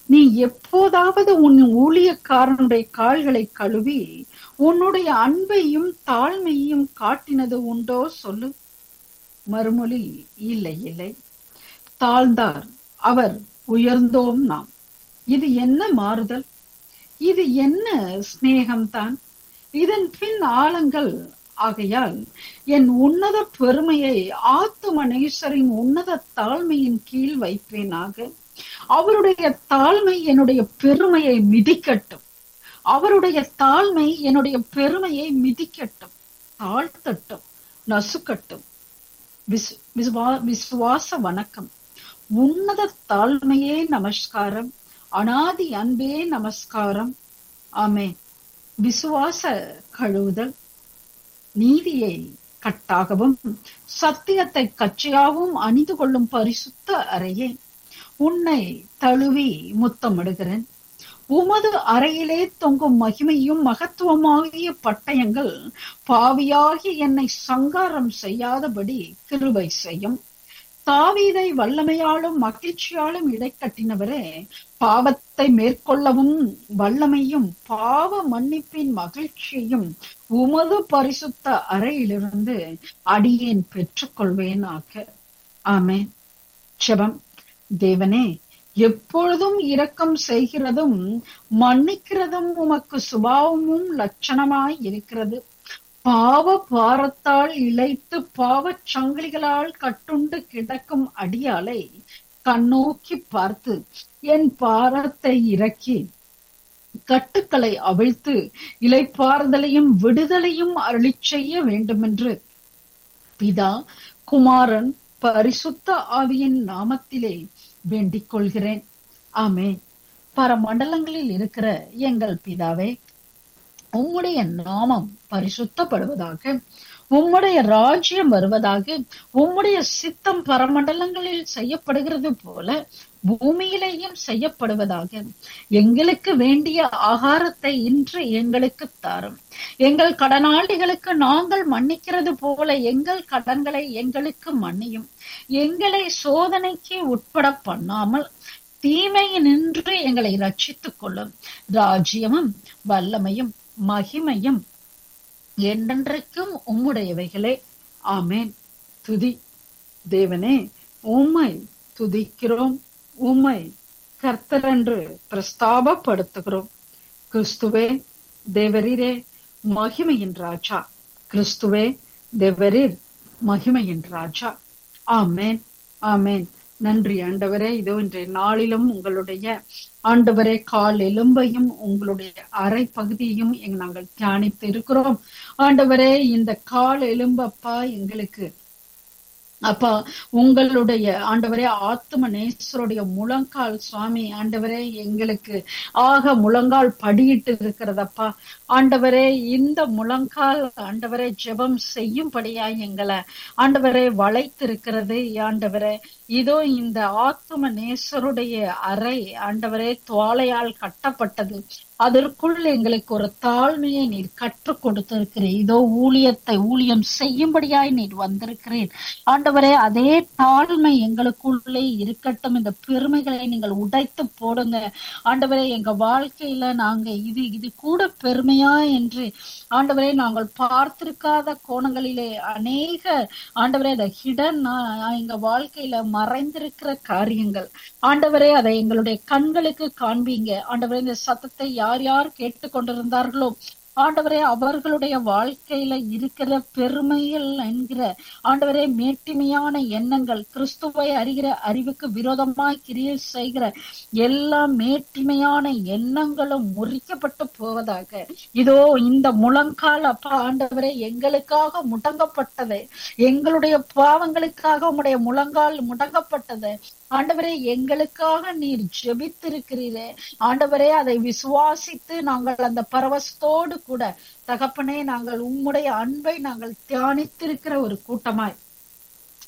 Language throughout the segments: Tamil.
நீ எப்போதாவது உன் ஊழியக்காரனுடைய கால்களை கழுவி உன்னுடைய அன்பையும் தாழ்மையும் காட்டினது உண்டோ சொல்லு. மறுமொழி, இல்லை இல்லை. தாழ்ந்தார் அவர், உயர்ந்தோம் நாம். இது என்ன மாறுதல், இது என்ன சிநேகம்தான். இதன் பின் ஆழங்கள். ஆகையால் என் உன்னத பெருமையை ஆத்தும நேசரின் உன்னத தாழ்மையின் கீழ் வைப்பேனாக. அவருடைய தாழ்மை என்னுடைய பெருமையை மிதிக்கட்டும். அவருடைய தாழ்மை என்னுடைய பெருமையை மிதிக்கட்டும், தாழ்த்தட்டும், நசுக்கட்டும். விசுவாச வணக்கம். உன்னத தாழ்மையே நமஸ்காரம், அனாதி அன்பே நமஸ்காரம். ஆமென். விசுவாச கழுவுதல். நீதியை கட்டாகவும் சத்தியத்தை கச்சையாகவும் அணிந்து கொள்ளும் பரிசுத்த அறையே, உன்னை தழுவி முத்தமிடுகிறேன். உமது அறையிலே தொங்கும் மகிமையும் மகத்துவமாகிய பட்டயங்கள் பாவியாகி என்னை சங்காரம் செய்யாதபடி கிருபை செய்யும். தாவீதை வல்லமையாலும் மகிழ்ச்சியாலும் இடைக்கட்டினவரே, பாவத்தை மேற்கொள்ளவும் வல்லமையும் பாவ மன்னிப்பின் மகிழ்ச்சியையும் உமது பரிசுத்த அறையிலிருந்து அடியேன் பெற்றுக்கொள்வேனாக. ஆமென். ஜெபம். தேவனே, எப்பொழுதும் இரக்கம் செய்கிறதும் மன்னிக்கிறதும் உமக்கு சுபாவமும் லட்சணமாய் இருக்கிறது. பாவ பாரத்தால் இழைத்து பாவச் சங்கிலிகளால் கட்டுண்டு கிடக்கும் அடியாளை கண்ணோக்கி பார்த்து என் பாரத்தை இறக்கி கட்டுக்களை அவிழ்த்து இளைப்பாறுதலையும் விடுதலையும் அருளிச் செய்ய வேண்டுமென்று பிதா, குமாரன், பரிசுத்த ஆவியின் நாமத்திலே வேண்டிக் கொள்கிறேன். ஆமென். பரமண்டலங்களில் இருக்கிற எங்கள் பிதாவே, உம்முடைய நாமம் பரிசுத்தப்படுவதாக, உம்முடைய ராஜ்யம் வருவதாக, உம்முடைய சித்தம் பரமண்டலங்களில் செய்யப்படுகிறது போல பூமியிலேயும் செய்யப்படுவதாக. எங்களுக்கு வேண்டிய ஆகாரத்தை இன்று எங்களுக்கு தாரும். எங்கள் கடனாளிகளுக்கு நாங்கள் மன்னிக்கிறது போல எங்கள் கடன்களை எங்களுக்கு மன்னியும். எங்களை சோதனைக்கு உட்பட பண்ணாமல் தீமையினின்று எங்களை ரட்சித்துக் கொள்ளும். ராஜ்யமும் வல்லமையும் மகிமையும் என்றென்றைக்கும் உம்முடையவைகளே. ஆமென். துதி. தேவனே, உம்மை துதிக்கிறோம், உம்மை கர்த்தர் என்று பிரஸ்தாபப்படுத்துகிறோம். கிறிஸ்துவே தேவரீரே மகிமையின் ராஜா. கிறிஸ்துவே தேவரீர் மகிமையின் ராஜா. ஆமென். ஆமென். நன்றி ஆண்டவரே. இதோ இன்றைய நாளிலும் உங்களுடைய ஆண்டவரே கால் எலும்பையும் உங்களுடைய அரை பகுதியையும் நாங்கள் தியானித்து இருக்கிறோம். ஆண்டவரே, இந்த கால் எலும்பப்பா எங்களுக்கு அப்பா உங்களுடைய ஆண்டவரே ஆத்தும நேசருடைய முழங்கால் சுவாமி ஆண்டவரே எங்களுக்கு முழங்கால் படியிட்டு இருக்கிறதப்பா. ஆண்டவரே, இந்த முழங்கால் ஆண்டவரே ஜெபம் செய்யும்படியாய் எங்களை ஆண்டவரே வளைத்திருக்கிறது. ஆண்டவரே, இதோ இந்த ஆத்தும நேசருடைய அறை ஆண்டவரே துவாலையால் கட்டப்பட்டது. அதற்குள் எங்களுக்கு ஒரு தாழ்மையை நீர் கற்றுக் கொடுத்திருக்கிறேன். இதோ ஊழியம் செய்யும்படியாய் நீர் வந்திருக்கிறேன். ஆண்டவரே, அதே தாழ்மை எங்களுக்குள்ளே இருக்கட்டும். இந்த பெருமைகளை நீங்கள் உடைத்து போடுங்க ஆண்டவரே. எங்க வாழ்க்கையில நாங்க இது கூட பெருமையா என்று ஆண்டவரே நாங்கள் பார்த்திருக்காத கோணங்களிலே அநேக ஆண்டவரே அதை ஹிடன் எங்க வாழ்க்கையில மறைந்திருக்கிற காரியங்கள் ஆண்டவரே அதை எங்களுடைய கண்களுக்கு காண்பீங்க ஆண்டவரே. இந்த சத்தத்தை யார் கேட்டுக்கொண்டிருந்தார்களோ ஆண்டவரே அவர்களுடைய வாழ்க்கையில இருக்கிற பெருமைகள் என்கிற ஆண்டவரே மேட்டிமையான எண்ணங்கள், கிறிஸ்துவை அறிகிற அறிவுக்கு விரோதமாய் கிரியை செய்கிற எல்லா மேட்டிமையான எண்ணங்களும் முறிக்கப்பட்டு போவதாக. இதோ இந்த முழங்கால் அப்பா ஆண்டவரே எங்களுக்காக முடங்கப்பட்டது. எங்களுடைய பாவங்களுக்காக உம்முடைய முழங்கால் முடங்கப்பட்டது ஆண்டவரே. எங்களுக்காக நீர் ஜெபித்திருக்கிறீரே ஆண்டவரே. அதை விசுவாசித்து நாங்கள் அந்த பரவசத்தோடு கூட தகப்பனே நாங்கள் உம்முடைய அன்பை நாங்கள் தியானித்திருக்கிற ஒரு கூட்டமாய்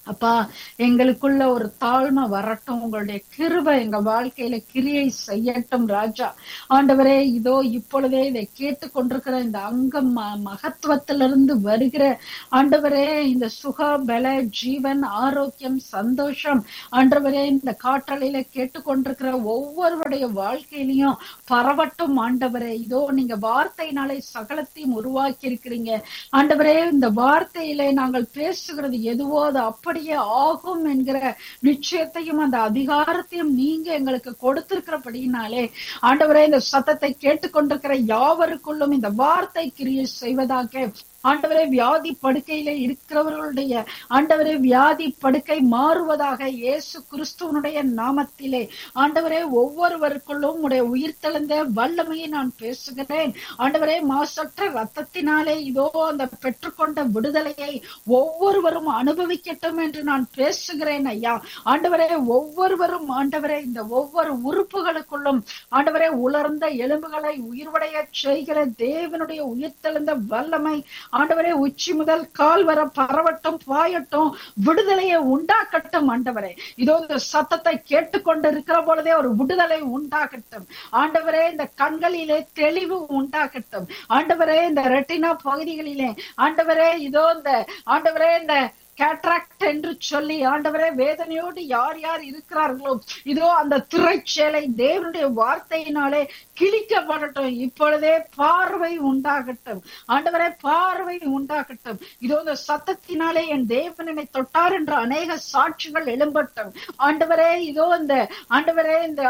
அப்பா, எங்களுக்குள்ள ஒரு தாழ்மை வரட்டும். உங்களுடைய கிருபை எங்க வாழ்க்கையில கிரியை செய்யட்டும் ராஜா. ஆண்டவரே, இதோ இப்பொழுதே இதை கேட்டுக்கொண்டிருக்கிற இந்த அங்கம் மகத்துவத்திலிருந்து வருகிற ஆண்டவரே, இந்த சுக பல ஜீவன் ஆரோக்கியம் சந்தோஷம் ஆண்டவரே, இந்த காற்றலையில கேட்டுக்கொண்டிருக்கிற ஒவ்வொருவருடைய வாழ்க்கையிலையும் பரவட்டும் ஆண்டவரே. இதோ நீங்க வார்த்தையினாலே சகலத்தையும் உருவாக்கி இருக்கிறீங்க ஆண்டவரே. இந்த வார்த்தையிலே நாங்கள் பேசுகிறது எதுவோ அது அப்படியே ஆகும் என்கிற நிச்சயத்தையும் அந்த அதிகாரத்தையும் நீங்க எங்களுக்கு கொடுத்திருக்கிறபடினாலே ஆண்டவரே, இந்த சத்தத்தை கேட்டுக்கொண்டிருக்கிற யாவருக்குள்ளும் இந்த வார்த்தை கிரியை செய்வதாக ஆண்டவரே, வியாதி படுக்கையில இருக்கிறவர்களுடைய ஆண்டவரே வியாதி படுக்கை மாறுவதாக இயேசு கிறிஸ்துவனுடைய நாமத்திலே ஆண்டவரே, ஒவ்வொருவருக்குள்ளும் உடைய உயிர்த்தெழுந்த வல்லமையை நான் பேசுகிறேன் ஆண்டவரே. மாசற்ற ரத்தத்தினாலே இதோ அந்த பெற்றுக்கொண்ட விடுதலையை ஒவ்வொருவரும் அனுபவிக்கட்டும் என்று நான் பேசுகிறேன் ஐயா. ஆண்டவரே, ஒவ்வொருவரும் ஆண்டவரே இந்த ஒவ்வொரு உறுப்புகளுக்குள்ளும் ஆண்டவரே உலர்ந்த எலும்புகளை உயிர்வடைய செய்கிற தேவனுடைய உயிர்த்தெழுந்த வல்லமை ஆண்டவரே உச்சி முதல் கால் வர பரவட்டும், பாயட்டும், விடுதலையை உண்டாக்கட்டும் ஆண்டவரே. இதோ இந்த சத்தத்தை கேட்டுக்கொண்டு இருக்கிற பொழுதே ஒரு விடுதலை உண்டாகட்டும் ஆண்டவரே. இந்த கண்களிலே தெளிவு உண்டாகட்டும் ஆண்டவரே. இந்த ரெட்டினா பகுதிகளிலே ஆண்டவரே இதோ இந்த ஆண்டவரே இந்த கேட்ராக்ட் என்று சொல்லி ஆண்டவரே வேதனையோடு யார் யார் இருக்கிறார்களோ இதோ அந்த திரைச்சேலை தேவனுடைய வார்த்தையினாலே கிழிக்கப்படட்டும். இப்பொழுதே பார்வை உண்டாகட்டும் ஆண்டவரே, பார்வை உண்டாகட்டும். இதோ இந்த சத்தத்தினாலே என் தேவனை தொட்டார் என்ற அநேக சாட்சிகள் எழும்பட்டும் ஆண்டவரே. இதோ இந்த ஆண்டவரே இந்த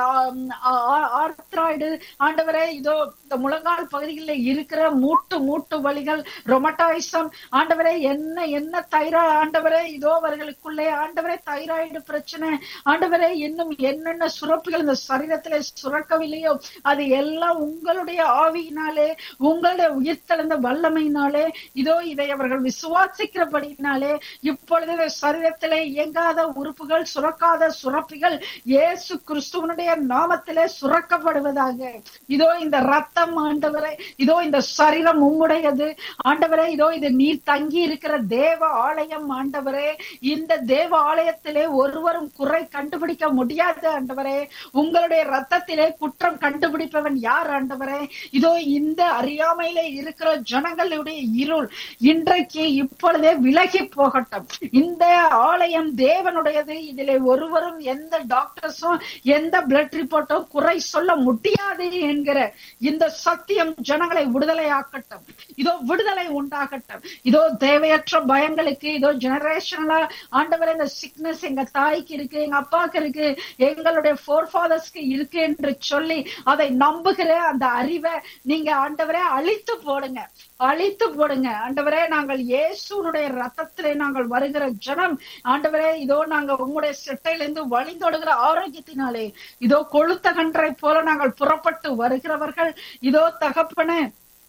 ஆர்த்ராய்டு ஆண்டவரே, இதோ இந்த முழங்கால் பகுதிகளில் இருக்கிற மூட்டு வலிகள், ரொமட்டாய்சம் ஆண்டவரே, என்ன தைராய்டு ஆண்டவரே, இதோ அவர்களுக்குள்ளே ஆண்டவரே தைராய்டு பிரச்சனை ஆண்டவரே, இன்னும் என்னென்ன சுரப்புகள் இந்த சரீரத்திலே சுரக்கவில்லையோ அது எல்லாம் உங்களுடைய ஆவியினாலே உங்களுடைய உயிர்த்தெழுந்த வல்லமையினாலே இதோ இதை அவர்கள் விசுவாசிக்கிறபடினாலே இப்பொழுது சரீரத்திலே இயங்காத உறுப்புகள் சுரக்காத சுரப்பிகள் இயேசு கிறிஸ்துவனுடைய நாமத்திலே சுரக்கப்படுவதாக. இதோ இந்த ரத்தம் ஆண்டவரே, இதோ இந்த சரீரம் உம்முடையது ஆண்டவரே. இதோ இது நீர் தங்கி இருக்கிற தேவ ஆலயம் ஆண்டவரே. இந்த தேவ ஆலயத்திலே ஒருவரும் குறை கண்டுபிடிக்க முடியாது ஆண்டவரே. உங்களுடைய ரத்தத்திலே குற்றம் கண்டுபிடிப்பவன் யார் ஆண்டவரே? இதோ இந்த அறியாமையிலே இருக்கிற ஜனங்களுடைய இருள் இன்றைக்கு இப்பொழுதே விலகி போகட்டும். இந்த ஆலயம் தேவனுடையது. இதிலே ஒருவரும் எந்த டாக்டர்ஸும் எந்த பிளட் ரிப்போர்ட்டும் குறை சொல்ல முடியாது என்கிற இந்த சத்தியம் ஜனங்களை விடுதலை ஆக்கட்டும். இதோ விடுதலை உண்டாகட்டும். இதோ தேவையற்ற பயங்களுக்கு இதோ ஜெனரேஷனலா ஆண்டவரே இந்த சிக்னஸ் எங்க தாய்க்கு இருக்கு, எங்க அப்பாவுக்கு இருக்கு, எங்களுடைய ஃபோர் ஃபாதர்ஸ்க்கு இருக்கு என்று சொல்லி அதை நம்புகிற அந்த அறிவை நீங்க ஆண்டவரே அழித்து போடுங்க, அழித்து போடுங்க ஆண்டவரே. நாங்கள் இயேசுனுடைய ரத்தத்திலே நாங்கள் வருகிற ஜனம் ஆண்டவரே. இதோ நாங்கள் உங்களுடைய செட்டையிலிருந்து வழிந்தோடுகிற ஆரோக்கியத்தினாலே இதோ கொழுத்த கன்றை போல நாங்கள் புறப்பட்டு வருகிறவர்கள். இதோ தகப்பனே,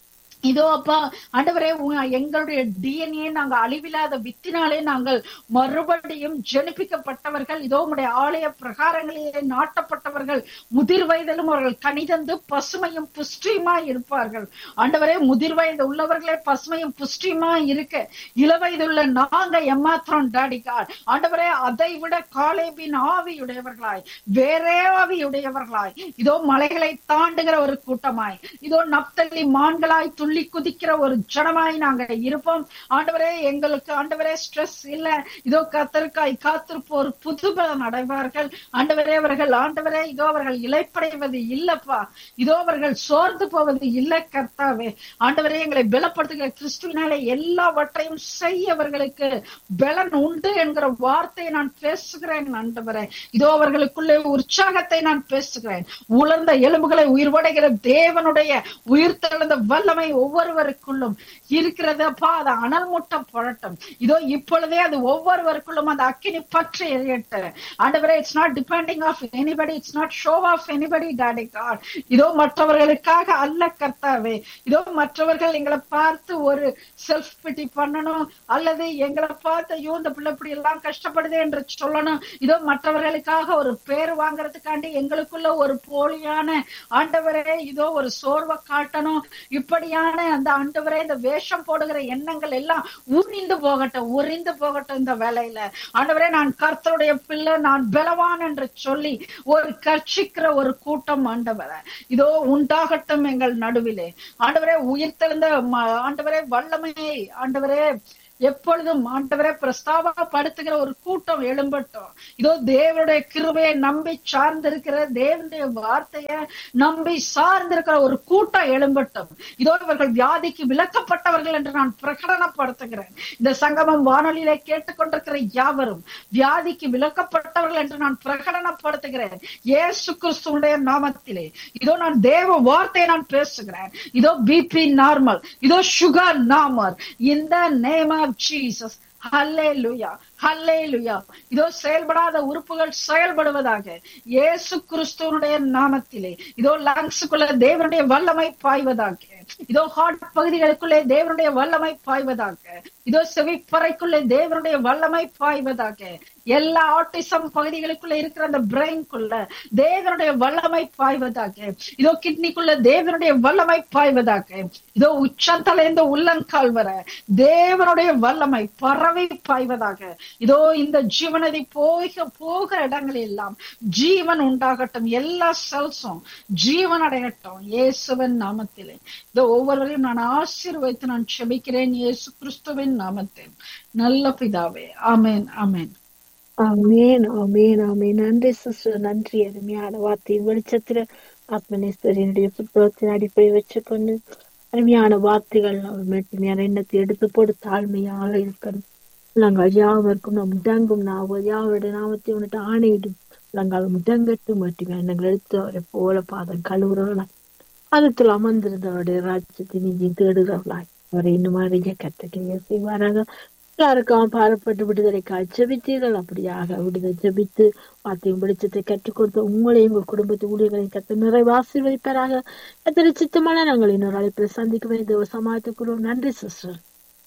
இதோ அப்பா ஆண்டவரே, எங்களுடைய டிஎன்ஏ நாங்க அழிவில்லாத வித்தினாலே நாங்கள் மறுபடியும் ஜெனிப்பிக்கப்பட்டவர்கள். இதோ உடைய ஆலய பிரகாரங்களிலே நாட்டப்பட்டவர்கள். முதிர் வயதிலும் அவர்கள் கனிதந்து பசுமையும் புஷ்டியுமாய் இருப்பார்கள் ஆண்டவரே. முதிர் வயது உள்ளவர்களே பசுமையும் புஷ்டியுமாய் இருக்க, இளவயதுள்ள நாங்க எம்மாத்திரம் டாடிகார் ஆண்டவரே அதை விட காலேபின் ஆவியுடையவர்களாய், வேறே ஆவியுடையவர்களாய், இதோ மலைகளை தாண்டுகிற ஒரு கூட்டமாய், இதோ நப்தலி மான்களாய் துள்ளி குதிக்கிற ஒரு ஜனமாய் நாங்க இருப்போம் ஆண்டவரே. எங்களுக்கு ஆண்டவரே ஸ்ட்ரெஸ் இல்ல. இதோ கத்தருக்காய் காத்திருப்போர் புதுபலன் அடைவார்கள் ஆண்டவரே. அவர்கள் ஆண்டவரே இதோ அவர்கள் இளைப்படைவது இல்லப்பா. இதோ அவர்கள் சோர்ந்து போவது இல்லை கர்த்தாவே. ஆண்டவரே எங்களை பலப்படுத்துகிற கிறிஸ்துவினாலே எல்லாவற்றையும் செய்ய அவர்களுக்கு பலன் உண்டு என்கிற வார்த்தையை நான் பேசுகிறேன் ஆண்டவரே. இதோ அவர்களுக்குள்ளே உற்சாகத்தை நான் பேசுகிறேன். உலர்ந்த எலும்புகளை உயிர்வடைகிற தேவனுடைய உயிர்த்தெழுந்த வல்லமை ஒவ்வொருவருக்குள்ளும் இருக்கிறதப்பா. அது அனல் மூட்டம் புரட்டும். இதோ இப்பொழுதே அது ஒவ்வொருவருக்குள்ளும் அந்த அக்கினி பற்றி எரியட்டும் ஆண்டவரே. It's not depending of anybody, it's not show of anybody daddy God. இதோ மற்றவர்களுக்காக அல்ல கர்த்தாவே. இதோ மற்றவர்கள் எங்களை பார்த்து ஒரு செல்ஃப் பிட்டி பண்ணணும், அல்லது எங்களை பார்த்து ஐயோ இந்த பிள்ளை இப்படி எல்லாம் கஷ்டப்படுது என்று சொல்லணும். இதோ மற்றவர்களுக்காக ஒரு பேர் வாங்கறதுக்காண்டி எங்களுக்குள்ள ஒரு போலியான ஆண்டவரே இதோ ஒரு சோர்வை காட்டணும். இப்படியான தவறான அந்த ஆண்டவரே இந்த வேஷம் போடுகிற எண்ணங்கள் எல்லாம் உரிந்து போகட்டும் இந்த வேலையில. ஆண்டவரே, நான் கர்த்தருடைய பிள்ளை, நான் பலவான் என்று சொல்லி ஒரு கர்ச்சிக்கிற ஒரு கூட்டம் ஆண்டவரே இதோ உண்டாகட்டும் எங்கள் நடுவிலே. ஆண்டவரே, உயிர்த்தெழுந்த ஆண்டவரே வல்லமையை ஆண்டவரே எப்பொழுதும் ஆண்டவரே பிரஸ்தாபப்படுத்துகிற ஒரு கூட்டம் எழும்பட்டும். இதோ தேவனுடைய கிருபையை நம்பி சார்ந்திருக்கிற, தேவனுடைய வார்த்தைய நம்பி சார்ந்திருக்கிற ஒரு கூட்டம் எழும்பட்டும். இதோ இவர்கள் வியாதிக்கு விலக்கப்பட்டவர்கள் என்று நான் பிரகடனப்படுத்துகிறேன். இந்த சங்கமம் வானொலியிலே கேட்டுக்கொண்டிருக்கிற யாவரும் வியாதிக்கு விலக்கப்பட்டவர்கள் என்று நான் பிரகடனப்படுத்துகிறேன். இயேசு கிறிஸ்துவுடைய நாமத்திலே இதோ நான் தேவ வார்த்தையை நான் பேசுகிறேன். இதோ பிபி நார்மல், இதோ சுகர் நார்மல், இந்த நேம் ஆஃப் ஜீசஸ். ஹல்லேலூயா, ஹல்லேலூயா. இதோ செயல்படாத உறுப்புகள் செயல்படுவதாக இயேசு கிறிஸ்துவனுடைய நாமத்திலே. இதோ லங்ஸுக்குள்ள தேவனுடைய வல்லமை பாய்வதாக. இதோ ஹார்ட் பகுதிகளுக்குள்ளே தேவனுடைய வல்லமை பாய்வதாக. இதோ செவிப்பறைக்குள்ளே தேவனுடைய வல்லமை பாய்வதாக. எல்லா ஆட்டிசம் பகுதிகளுக்குள்ள இருக்கிற அந்த பிரெயின்குள்ள தேவனுடைய வல்லமை பாய்வதாக. இதோ கிட்னிக்குள்ள தேவனுடைய வல்லமை பாய்வதாக. இதோ உச்சந்தலைந்த உள்ளங்கால் வர தேவனுடைய வல்லமை பரவி பாய்வதாக. இதோ இந்த ஜீவனதி போகிற இடங்கள் எல்லாம் ஜீவன் உண்டாகட்டும். எல்லா செல்ஸும் ஜீவன் அடையட்டும் இயேசுவின் நாமத்திலே. இதோ ஒவ்வொருவரையும் நான் ஆசீர்வதித்து நான் செபிக்கிறேன் இயேசு கிறிஸ்துவின் நாமத்தில். நல்ல பிதாவே, ஆமென், ஆமென். ஆமேன், ஆமேன், ஆமேன். நன்றி சிஸ்டர், நன்றி. அருமையான வார்த்தையின் வெளிச்சத்துல ஆத்மனேஸ்வரியனுடைய புத்தகத்தின் அடிப்படை வச்சுக்கொண்டு அருமையான வார்த்தைகள் மட்டுமையான எண்ணத்தை எடுத்து போட்டு தாழ்மையாக இருக்கணும். நாங்கள் யாவருக்கும் நம் முடங்கும் யாவருடைய நாமத்தை உன்னிட்டு ஆணையிடும் நாங்கள் முடங்கட்டும் மட்டுமே எண்ணங்கள் எடுத்து அவரை போல பாதம் கழுவுறவர்களாய் அதுல அமர்ந்திருந்தவருடைய ராஜ்யத்தை நீதி தேடுகிறவர்களாய் அவரை இன்னும் அறிய கற்றுக்கைய செய்வாராக. எல்லாருக்கும் பாரப்பட்டு விடுதலைக்காய் ஜெபித்தீர்கள். அப்படியாக விடுதலை ஜெபித்து வார்த்தையும் வெளிச்சத்தை கற்றுக் கொடுத்த உங்களையும் உங்கள் குடும்பத்தை ஊழியர்களையும் கற்று நிறைவு ஆசீர்வதிப்பாராக. எத்தனை சித்தமான நாங்கள் இன்னொரு அழைப்பில் சந்திக்க வேண்டிய சமாளித்துக்கிறோம். நன்றி சிஸ்டர்.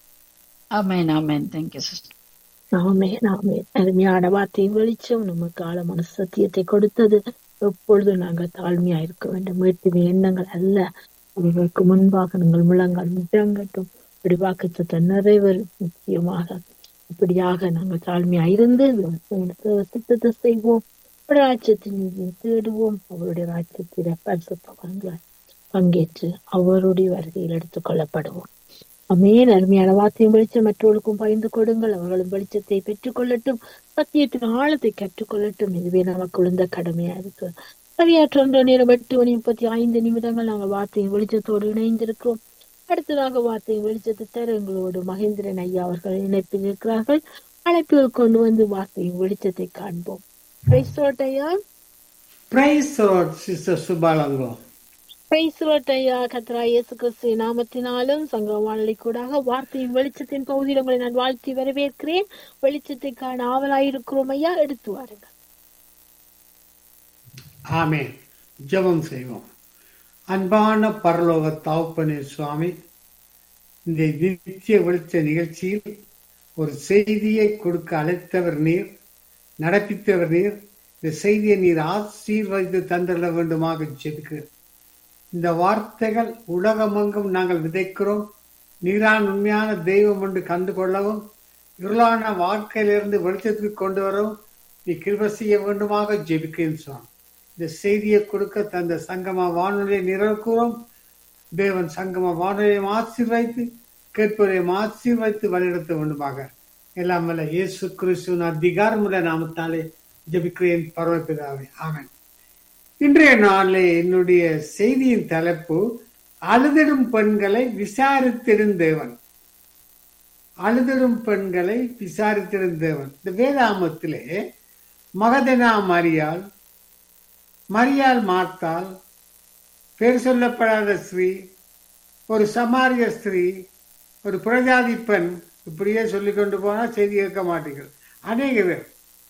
ஆமென், ஆமென். Thank you sister. ஆமென், ஆமென். அருமையான வார்த்தையின் வெளிச்சம் நமக்கு ஆழமான சத்தியத்தை கொடுத்தது. எப்பொழுதும் நாங்கள் தாழ்மையா இருக்க வேண்டும். மேட்டுமை எண்ணங்கள் அல்ல, அவர்களுக்கு முன்பாக நாங்கள் முழங்கால் முடங்கட்டும். இப்படி வாக்குத்தத்தை நிறைவேறும் நிச்சயமாக. இப்படியாக நாங்கள் தாழ்மையா இருந்து சித்தத்தை செய்வோம். ராஜ்யத்தின் நீதியை தேடுவோம். அவருடைய ராஜ்யத்தில பரிசுத்தவான்களாய் பங்கேற்று அவருடைய வருகையில் எடுத்துக் கொள்ளப்படுவோம். ஆமென். அருமையான வார்த்தையும் வெளிச்சம் மற்றவர்களுக்கும் பகிர்ந்து கொடுங்கள். அவர்களும் வெளிச்சத்தை பெற்றுக் கொள்ளட்டும். சத்தியத்தின் ஆழத்தை கற்றுக்கொள்ளட்டும். இதுவே நமக்கு விழுந்த கடமையா இருக்கு. சரியாற்ற நேரம் 8:35 நாங்கள் வார்த்தையின் வெளிச்சத்தோடு இணைந்திருக்கிறோம். அடுத்ததாக வார்த்தையின் வெளிச்சத்தை தர எங்களோடு மகேந்திரன் ஐயா அவர்கள் இணைப்பில் இருக்கிறார்கள். அழைப்புகள் கொண்டு வந்து வார்த்தையின் வெளிச்சத்தை காண்போம். பிரைஸ் லார்ட் ஐயா. Price Lord sister சுபாலங்கோ. Price Lord ஐயா. கர்த்தராகிய இயேசு கிறிஸ்து நாமத்தினாலும் சங்கம வானொலி கூடாக வார்த்தையின் வெளிச்சத்தின் பகுதியில் உங்களை நான் வாழ்த்தி வரவேற்கிறேன். வெளிச்சத்தை காண ஆவலாயிருக்கிறோம் ஐயா, எடுத்து வாருங்கள். ஆமென். ஜெபம் செய்வோம். அன்பான பரலோக தகப்பனே சுவாமி, இந்த நித்திய வெளிச்ச நிகழ்ச்சியில் ஒரு செய்தியை கொடுக்க அழைத்தவர் நீர், நடப்பித்தவர் நீர். இந்த செய்தியை நீர் ஆசீர்வதித்து தந்துள்ள வேண்டுமாக ஜெபிக்கிறேன். இந்த வார்த்தைகள் உலகமெங்கும் நாங்கள் விதைக்கிறோம். நீரான் உண்மையான தெய்வம் என்று கண்டு கொள்ளவும், இருளான வாழ்க்கையிலிருந்து வெளிச்சத்துக்கு கொண்டு வரவும் நீ கிருபை செய்ய வேண்டுமாக ஜெபிக்கிறேன் சுவாமி. இந்த செய்தியை கொடுக்க தந்த சங்கம வானொலியை நிறைவேறுகிறோம். தேவன் சங்கம வானொலியை ஆசீர்வதித்து கேட்பவரையும் ஆசீர்வதித்து வழிநடத்த வேண்டுமாக எல்லாம் வல்ல இயேசு கிறிஸ்துவின் அதிகாரமுள்ள நாமத்தாலே ஜெபிக்கிறேன் பரமபிதாவே, ஆமென். இன்றைய நாளிலே என்னுடைய செய்தியின் தலைப்பு அழுதிடும் பெண்களை விசாரித்திடும் தேவன். அழுதிடும் பெண்களை விசாரித்திடும் தேவன். இந்த வேதாமத்திலே மகதனா மரியாள், மரியாள் மார்த்தாள், பேர் சொல்லப்படாத ஸ்திரீ, ஒரு சமாரிய ஸ்திரீ, ஒரு புரஜாதி பெண், இப்படியே சொல்லிக் கொண்டு போனா செய்தி கேட்க மாட்டீர்கள் அநேக பேர்.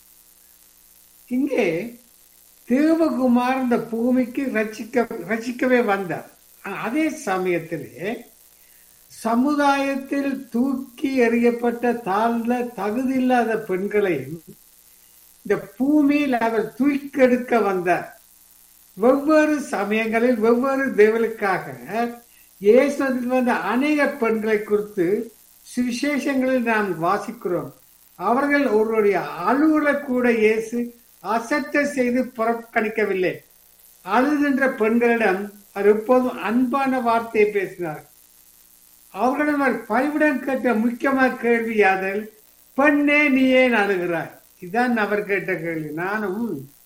இங்கே தேவகுமார் இந்த பூமிக்கு ரட்சிக்கவே வந்தார். அதே சமயத்திலே சமுதாயத்தில் தூக்கி எறியப்பட்ட தாழ்ந்த தகுதி இல்லாத பெண்களையும் இந்த பூமியில் அவர் தூக்கெடுக்க வந்தார். வெவ்வேறு சமயங்களில் வெவ்வேறு தேவனுக்காக இயேசுவில் வந்த அநேக பெண்களை குறித்து சுவிசேஷங்களில் நாம் வாசிக்கிறோம். அவர்கள் ஒருவருடைய அலுவலை கூட இயேசு அசட்டை செய்து புறக்கணிக்கவில்லை. அழுகின்ற பெண்களிடம் அவர் எப்போதும் அன்பான வார்த்தையை பேசினார். அவர்களிடம் அவர் பரிவிடம் கேட்ட முக்கியமான கேள்வி யாதல், பெண்ணே நீ ஏன் அழுகிறாய்? இதுதான் அவர் கேட்ட கேள்வி. நானும்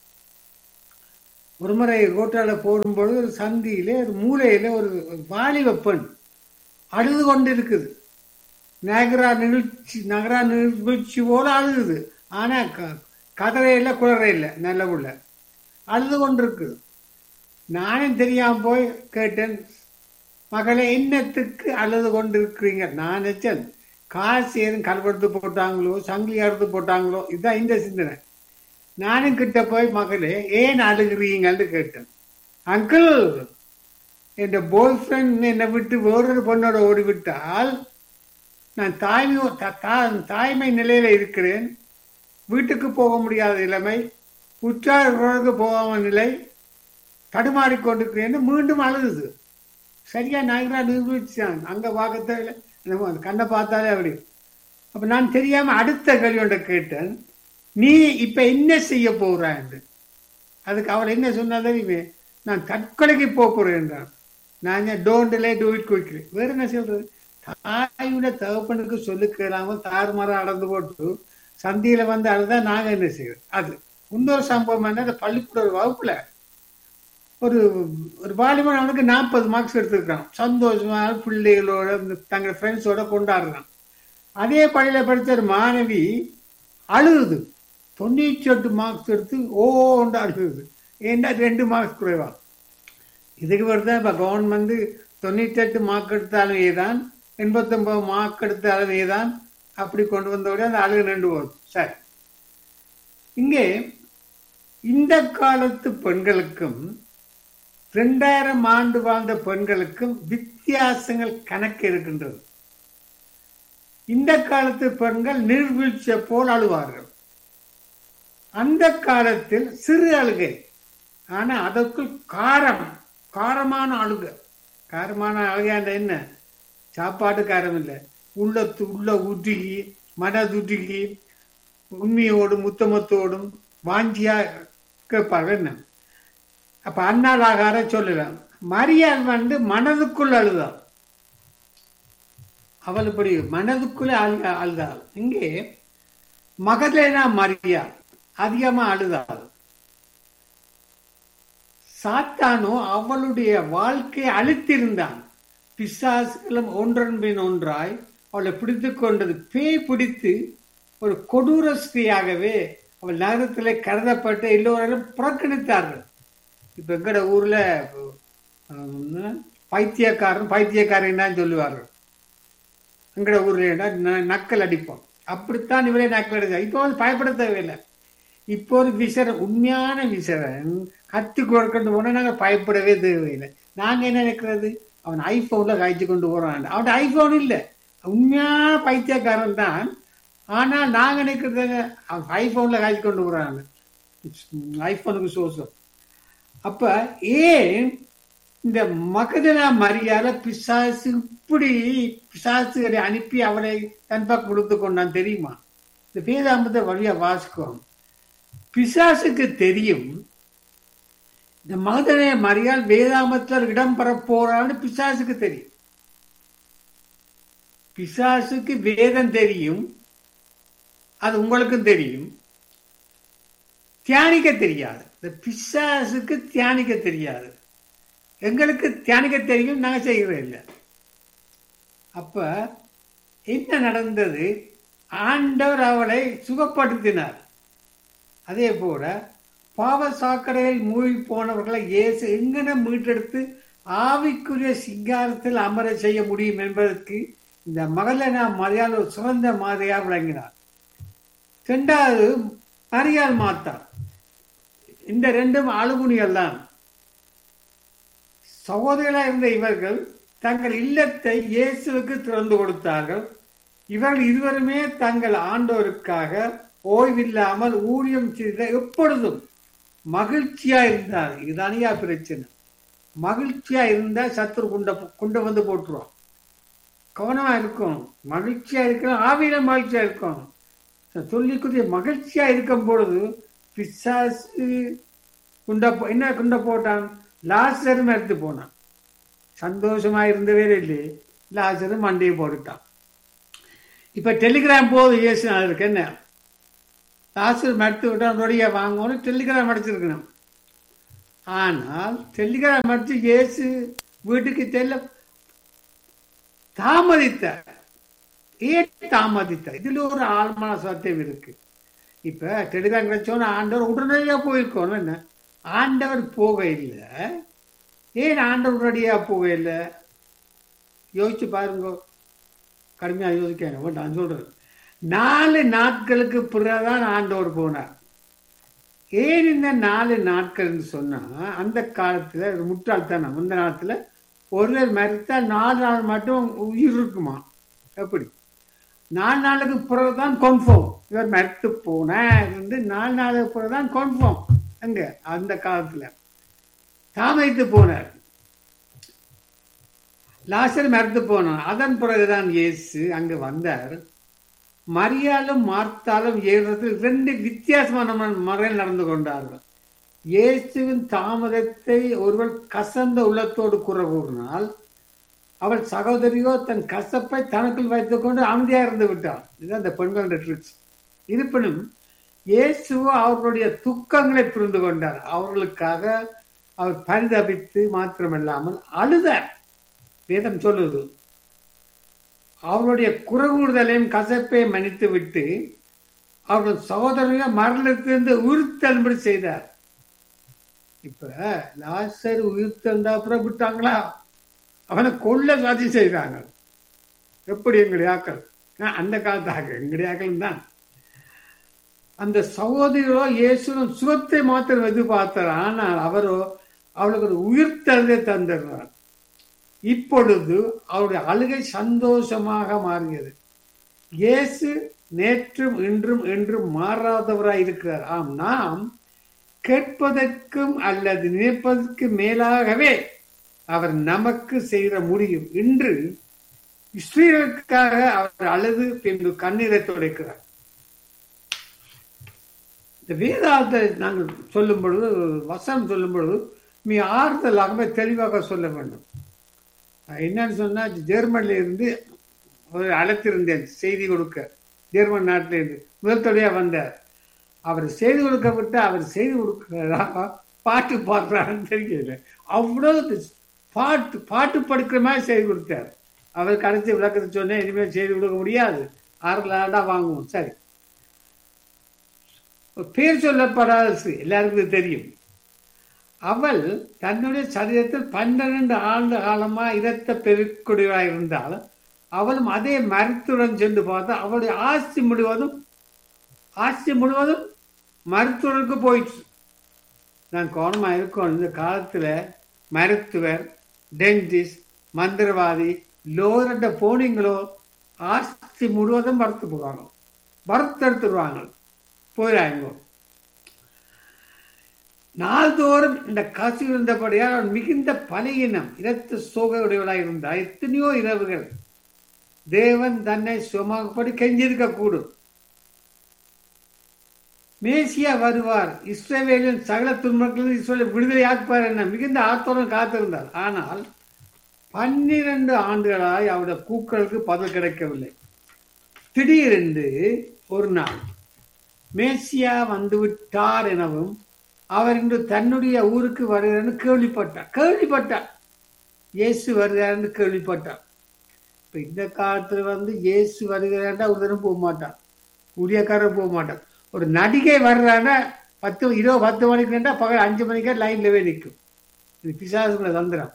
ஒரு முறை ரோட்டால போடும்பொழுது ஒரு சந்தியிலே ஒரு மூலையில ஒரு வாலிப பெண் அழுது கொண்டு இருக்குது. நகரா நிகழ்ச்சி போல அழுகுது. ஆனா கதறையில குளறையில நல்ல உள்ள அழுது கொண்டிருக்குது. நானும் தெரியாம போய் கேட்டேன், மகளே என்னத்துக்கு அழுது கொண்டு இருக்கிறீங்க? நான் நினைச்சேன் காசு ஏதும் கல்வெடுத்து போட்டாங்களோ சங்கிலி அறுத்து போட்டாங்களோ, இதுதான் இந்த சிந்தனை. நானும் கிட்ட போய் மகளே ஏன் அழுகிறீங்கன்னு கேட்டேன். அங்கிள், என் பாய் ஃப்ரெண்ட் என்னை விட்டு வேறொரு பொண்ணோட ஓடிவிட்டால் நான் தாய்மை நிலையில இருக்கிறேன். வீட்டுக்கு போக முடியாத நிலைமை, உற்றார்களுக்கு போகாம நிலை, தடுமாறிக்கொண்டிருக்கிறேன். மீண்டும் அழுகுது. சரியா நாயகரா நிரூபிச்சான். அங்க பார்க்கல கண்ணை பார்த்தாலே அப்படி. அப்ப நான் தெரியாம அடுத்த கேள்வி ஒன்றை கேட்டேன், நீ இப்ப என்ன செய்ய போறான்னு. அதுக்கு அவர் என்ன சொன்னா தெரியுமே, நான் தற்கொலைக்கு போறேன் என்றான். நான் don't Leh do it quickly. வேற என்ன சொல்றது? தாயோட தகப்பனுக்கு சொல்லு கேளாம தாறுமாற அடர்ந்து போட்டு சந்தியில வந்து அழுதா நாங்க என்ன செய்யறது? அது இன்னொரு சம்பவம் என்ன, அந்த பள்ளிக்கூட வகுப்புல ஒரு ஒரு வாலிபன் அவனுக்கு 40 மார்க்ஸ் எடுத்திருக்கான். சந்தோஷமா பிள்ளைகளோட தங்க ஃப்ரெண்ட்ஸோட கொண்டாடுறான். அதே பள்ளியில படிச்ச ஒரு மாணவி அழுகுது. 98 மார்க்ஸ் எடுத்து ஓண்டு அழுகுது. ஏன்னா 2 மார்க்ஸ் குறைவா. இதுக்கு வருதான் இப்ப கவர்மெண்ட் 98 மார்க் எடுத்தாலும் ஏதான், 89 மார்க் எடுத்தாலும் ஏதான், அப்படி கொண்டு வந்தோட அந்த அழுகு நின்று போகுது. சரி, இங்கே இந்த காலத்து பெண்களுக்கும் 2000 ஆண்டு வாழ்ந்த பெண்களுக்கும் வித்தியாசங்கள் கணக்கு இருக்கின்றது. இந்த காலத்து பெண்கள் நீர்வீழ்ச்சியை போல் அழுவார்கள். அந்த காலத்தில் சிறு அழுகை, ஆனா அதற்குள் காரமான அழுகை. காரமான அழுகையாண்ட என்ன? சாப்பாட்டு காரம் இல்லை, உள்ள உருகி மனதுருகி உண்மையோடும் முத்தமத்தோடும் வாஞ்சியா கேட்பார்கள். என்ன அப்ப அண்ணாள் ஆகாரம் சொல்லலாம். மரியாள் வந்து மனதுக்குள் அழுதாள். அவள் இப்படி மனதுக்குள்ளே அழுதாள். இங்கே மகதலேனா மரியாள் அதிகமா அழுதாள். சாத்தானோ அவளுடைய வாழ்க்கையை அழித்திருந்தான். பிசாசுகளும் ஒன்றன் பின் ஒன்றாய் அவளை பிடித்து கொண்டது. பேய் பிடித்து ஒரு கொடூர ஸ்திரியாகவே அவள் நகரத்திலே கருதப்பட்டு எல்லோரும் புறக்கணித்தார்கள். இப்ப எங்கட ஊர்ல பைத்தியக்காரன் தான் சொல்லுவார்கள். எங்கட ஊர்ல நக்கல் அடிப்போம். அப்படித்தான் இவரே நக்கல் அடித்தார். இப்போ வந்து பயப்பட தேவையில்லை. இப்போ ஒரு விசரன், உண்மையான விசரன் கத்தி கொண்டு போனா நாங்க பயப்படவே தேவையில்லை. நாங்க என்ன நினைக்கிறது, அவன் ஐபோன்ல காய்ச்சி கொண்டு போறான். அவன் ஐபோன் இல்லை, உண்மையான பைத்தியக்காரன் தான். ஆனால் நாங்க நினைக்கிறது அவன் ஐபோன்ல காய்ச்சி கொண்டு போறான், ஐபோனுக்கு சோசம். அப்ப ஏன் இந்த மகதலேனா மரியாதை பிசாசு இப்படி பிசாசுகளை அனுப்பி அவளை தன்பாக்கு கொடுத்து கொண்டான் தெரியுமா? இந்த வேதாம்பத்தை வழியா வாசிக்கும். பிசாசுக்கு தெரியும் இந்த மகதலேனா மரியாள் வேதாமத்தில் இடம் பெற போறான்னு பிசாசுக்கு தெரியும். பிசாசுக்கு வேதம் தெரியும், அது உங்களுக்கும் தெரியும். தியானிக்க தெரியாது. இந்த பிசாசுக்கு தியானிக்க தெரியாது. எங்களுக்கு தியானிக்க தெரியும், நாங்க செய்யவே இல்லை. அப்ப என்ன நடந்தது? ஆண்டவர் அவளை சுகப்படுத்தினார். அதே போல பாவ சாக்கடையில் மூழ்கி போனவர்களை இயேசு எங்கன மீட்டெடுத்து ஆவிக்குரிய சிங்காரத்தில் அமர செய்ய முடியும் என்பதற்கு இந்த மகதலேனா மரியாள் ஒரு சிறந்த மாதிரியாக விளங்கினார். இரண்டாவது மரியாள் மாத்தா. இந்த ரெண்டும் அழுகுணிகள் தான். சகோதரர்களாக இருந்த இவர்கள் தங்கள் இல்லத்தை இயேசுவுக்கு திறந்து கொடுத்தார்கள். இவர்கள் இருவருமே தங்கள் ஆண்டோருக்காக ஓய்வில்லாமல் ஊழியம் செய்த எப்பொழுதும் மகிழ்ச்சியா இருந்தார். இதுதானியா பிரச்சனை. மகிழ்ச்சியா இருந்தா சத்துரு குண்டை வந்து போட்டுருவான். கவனமா இருக்கும். மகிழ்ச்சியா இருக்கணும், ஆவியில மகிழ்ச்சியா இருக்கும். சொல்லிக்குரிய மகிழ்ச்சியா இருக்கும் பொழுது பிசாசு என்ன குண்டை போட்டான்? லாசரும் எடுத்து போனான். சந்தோஷமா இருந்தவே இல்லையே, லாசரும் மண்டையை போட்டுட்டான். இப்ப டெலிகிராம் போகுது இயேசு அதுக்கு என்ன லாசர் மறுத்து விட்டான், நொடியா வாங்கணும் டெலிகிராம் அடிச்சிருக்கணும். ஆனால் டெலிகிராம் அடிச்சு இயேசு வீட்டுக்கு தெல்ல தாமதித்தார். ஏன் தாமதித்தார்? இதுல ஒரு ஆழ்மான சத்தியம் இருக்கு. இப்ப டெலிகிராம் கிடைச்சோன்னு ஆண்டவர் உடனடியா போயிருக்கோம். என்ன ஆண்டவர் போக இல்லை? ஏன் ஆண்டவர் உடனடியா போக இல்லை? யோசிச்சு பாருங்க, கடுமையா யோசிக்க நான் சொல்றேன். 4 நாட்களுக்கு பிறகுதான் ஆண்டவர் போனார். ஏன் இந்த 4 நாட்கள் சொன்னா, அந்த காலத்துல முட்டாள்தானே. அந்த காலத்துல ஒருவர் மரித்தால் 4 நாள் மட்டும் உயிர் இருக்குமா? எப்படி 4 நாளுக்கு பிறகுதான் கன்ஃபார்ம் இவர் மரித்து போனார் என்று 4 நாளுக்கு பிறகுதான் கன்ஃபார்ம். அங்க அந்த காலத்துல தாமதித்து போனார். லாசர் மரித்து போனார். அதன் பிறகுதான் இயேசு அங்கு வந்தார். மரியாளும் மார்த்தாலும் ஏறுறதுக்கு 2 வித்தியாசமான முறையில் நடந்து கொண்டார்கள். இயேசுவின் தாமதத்தை ஒருவர் கசந்த உள்ளத்தோடு குறை கூறினால், அவள் சகோதரியோ தன் கசப்பை தனக்குள் வைத்துக் கொண்டு அமைதியா இருந்து விட்டார். இதுதான் அந்த பெண்களுடைய ட்ரிக்ஸ். இருப்பினும் இயேசுவோ அவர்களுடைய துக்கங்களை புரிந்து கொண்டார். அவர்களுக்காக அவர் பரிதபித்து மாத்திரமல்லாமல் அழுதார். வேதம் சொல்லுது, அவருடைய குறைகூடுதலையும் கசப்பையும் மன்னித்து விட்டு அவர்கள் சகோதரனை மரணத்திலிருந்து உயிர்த்தெழும்படி செய்தார். இப்ப லாசர் உயிர்த்தெழுந்தா அப்புறம் விட்டாங்களா? அவனை கொல்ல சாதி செய்தாங்க. எப்படி எங்களுடைய ஆக்கள், அந்த காலத்தாக எங்களுடைய ஆக்கள் தான். அந்த சகோதரோ இயேசுவின் சுகத்தை மாத்திரம் எதிர்பார்த்தார். ஆனால் அவரோ அவளுக்கு ஒரு உயிர்த்தெழுதை தந்துடுறார். இப்பொழுது அவருடைய அழுகை சந்தோஷமாக மாறியது. இயேசு நேற்றும் இன்றும் என்றும் மாறாதவராய் இருக்கிறார். ஆம், நாம் கேட்பதற்கும் அல்லது நினைப்பதற்கு மேலாகவே அவர் நமக்கு செய்ய முடியும். இன்று இஸ்ரவேலுக்காக அவர் அழுது பின்பு கண்ணீரை துடைக்கிறார். இந்த வேதாத்தை நாங்கள் சொல்லும் பொழுது, வசனம் சொல்லும் பொழுது மிக ஆறுதலாகவே தெளிவாக சொல்ல வேண்டும். என்னன்னு சொன்னா, ஜெர்மனில இருந்து ஒரு அழைத்திருந்தேன் செய்தி கொடுக்க. ஜெர்மன் நாட்டில இருந்து முதல் தொடையா வந்தார். அவர் செய்தி கொடுக்க விட்டு அவர் செய்தி கொடுக்கிறா பாட்டு பாடுறாருன்னு தெரியல. அவ்வளவு பாட்டு படுக்கிற மாதிரி செய்தி கொடுத்தார். அவர் கடைசி விளக்கத்தை சொன்னேன், இனிமேல் செய்தி கொடுக்க முடியாது, 6 ஆண்டா வாங்குவோம். சரி, பேர் சொல்லப்படாத எல்லாருக்கும் தெரியும். அவள் தன்னுடைய சரீரத்தில் 12 ஆண்டு காலமா இரத்த பெருக்குடியாய் இருந்தால், அவளும் அதே மருத்துவன் சென்று பார்த்தா அவளுடைய ஆட்சி முழுவதும் மருத்துவருக்கு போயிடுச்சு. நான் கவனமா இருக்கோம். இந்த காலத்துல மருத்துவர், டென்டிஸ்ட், மந்திரவாதி லோரட்ட போனீங்களோ ஆட்சி முழுவதும் மறுத்து போவாங்க, மறுத்தெடுத்துருவாங்க, போயிடாங்க. நாள்தோறும் இந்த காசு இருந்தபடியால் அவன் மிகுந்த பலகீனம் இரத்த சோகையுடையவளாய் இருந்தால் எத்தனையோ இரவுகள் தேவன் தன்னை சுமப்படி கெஞ்சிருக்க கூடும். மேசியா வருவார், இஸ்ரவேலின் சகல துன்பங்களில் இஸ்ரவேலை விடுதலை ஆக்குவார் என மிகுந்த ஆத்தோரம் காத்திருந்தார். ஆனால் 12 ஆண்டுகளாய் அவருடைய கூக்களுக்கு பதில் கிடைக்கவில்லை. திடீரென்று ஒரு நாள் மேசியா வந்துவிட்டார் எனவும் அவர் இன்று தன்னுடைய ஊருக்கு வருகிறார் கேள்விப்பட்டார். இயேசு வருகிறார் என்று கேள்விப்பட்டார். இப்ப இந்த காலத்துல இயேசு வருகிறாண்டா ஒருத்தரும் போக மாட்டான், ஊழியக்காரன் போக மாட்டான். ஒரு நடிகை வர்றான்னா 10 மணிக்கு பகல் 5 மணிக்கே லைன்லவே நிற்கும். இது பிசாசுகளை தந்திரம்.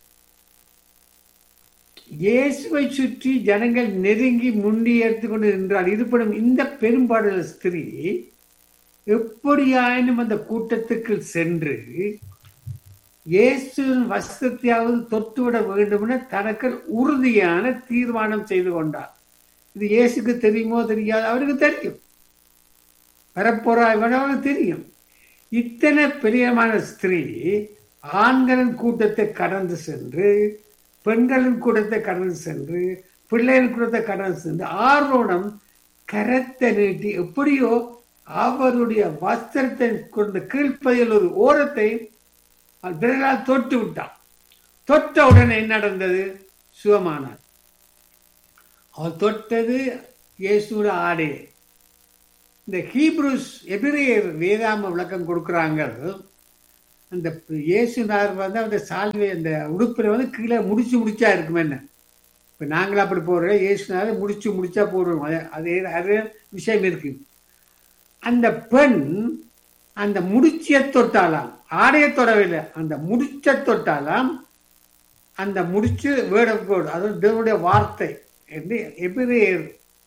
இயேசுவை சுற்றி ஜனங்கள் நெருங்கி முண்டி எடுத்துக்கொண்டு நின்றார். இருப்பினும் இந்த பெரும்பாடுள்ள ஸ்திரீ எப்படியாயினும் அந்த கூட்டத்துக்கு சென்று இயேசுவின் வஸ்திரத்தையாவது தொட்டுவிட வேண்டும் என தனக்கு உறுதியான தீர்மானம் செய்து கொண்டார். இது இயேசுக்கு தெரியுமோ தெரியாது, அவருக்கு தெரியும். வரப்போறா அவனுக்கு தெரியும். இத்தனை பிரியமான ஸ்திரீ ஆண்களின் கூட்டத்தை கடந்து சென்று, பெண்களின் கூட்டத்தை கடந்து சென்று, பிள்ளைகளின் கூட்டத்தை கடந்து சென்று, ஆரோனம் கரத்தை நீட்டி எப்படியோ அவருடைய வஸ்திரத்தை கொண்டு கீழ்ப்பதில் ஒரு ஓரத்தை விரலால் தொட்டு விட்டான். தொட்ட உடனே என்ன நடந்தது? சுகமானார். அவர் தொட்டது இயேசுவோட ஆடே. இந்த ஹீப்ரூஸ் எபிரேயர் வேதாம விளக்கம் கொடுக்குறாங்க. அந்த இயேசுனார் வந்து அந்த சால்வை அந்த உடுப்பில் வந்து கீழே முடிச்சா இருக்குமே. என்ன இப்போ நாங்களும் அப்படி போடுறோம், இயேசுனார் முடிச்சா போடுவோம். அதே விஷயம் இருக்கு. அந்த பெண் அந்த முடிச்சிய தொட்டாலாம், ஆடைய தொடவில்லை, அந்த முடிச்ச தொட்டாலாம். அந்த முடிச்சு வேர்ட் ஆஃப் காட், அதாவது தேவனுடைய வார்த்தை என்று எபிரேயர்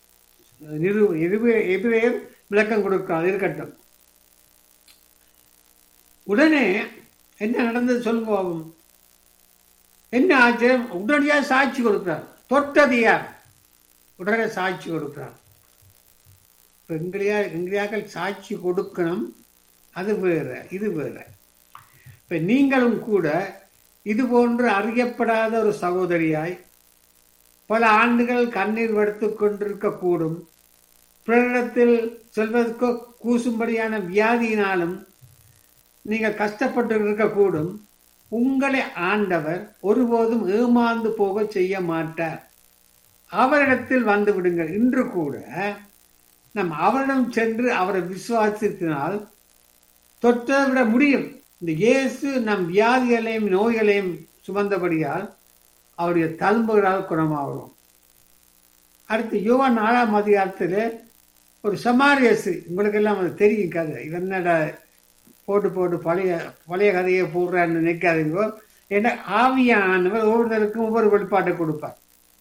விளக்கம் கொடுக்க இருக்கட்டும். உடனே என்ன நடந்தது சொல்லுங்க. என்ன ஆச்சரியம்! உடனடியாக சாட்சி கொடுக்கிறார். தொட்டது யார்? உடனே சாட்சி கொடுக்கிறார். எங்களையாக சாட்சி கொடுக்கணும், அது வேற, இது வேற. இப்ப நீங்களும் கூட இது போன்று அறியப்படாத ஒரு சகோதரியாய் பல ஆண்டுகள் கண்ணீர் வடுத்து கொண்டிருக்க கூடும். பிறரிடத்தில் செல்வதற்கோ கூசும்படியான வியாதியினாலும் நீங்கள் கஷ்டப்பட்டு இருக்கக்கூடும். உங்களை ஆண்டவர் ஒருபோதும் ஏமாந்து போக செய்ய மாட்டார். அவரிடத்தில் வந்து விடுங்கள். இன்று கூட நம் அவரிடம் சென்று அவரை விசுவாசத்தினால் தொட்ட விட முடியும். இந்த இயேசு நம் வியாதிகளையும் நோய்களையும் சுமந்தபடியால் அவருடைய தழும்புகளால் குணமாகிறோம். அடுத்து யோவான் 4ஆம் அதிகாரத்தில் ஒரு சமாரியசு, உங்களுக்கு எல்லாம் அது தெரியும் கதை. இவனோட போட்டு பழைய கதையை போடுறான்னு நினைக்காதீங்க. ஏன்னா ஆவியானவர் ஒவ்வொருத்தருக்கும் ஒவ்வொரு வெளிப்பாட்டை கொடுப்பார்.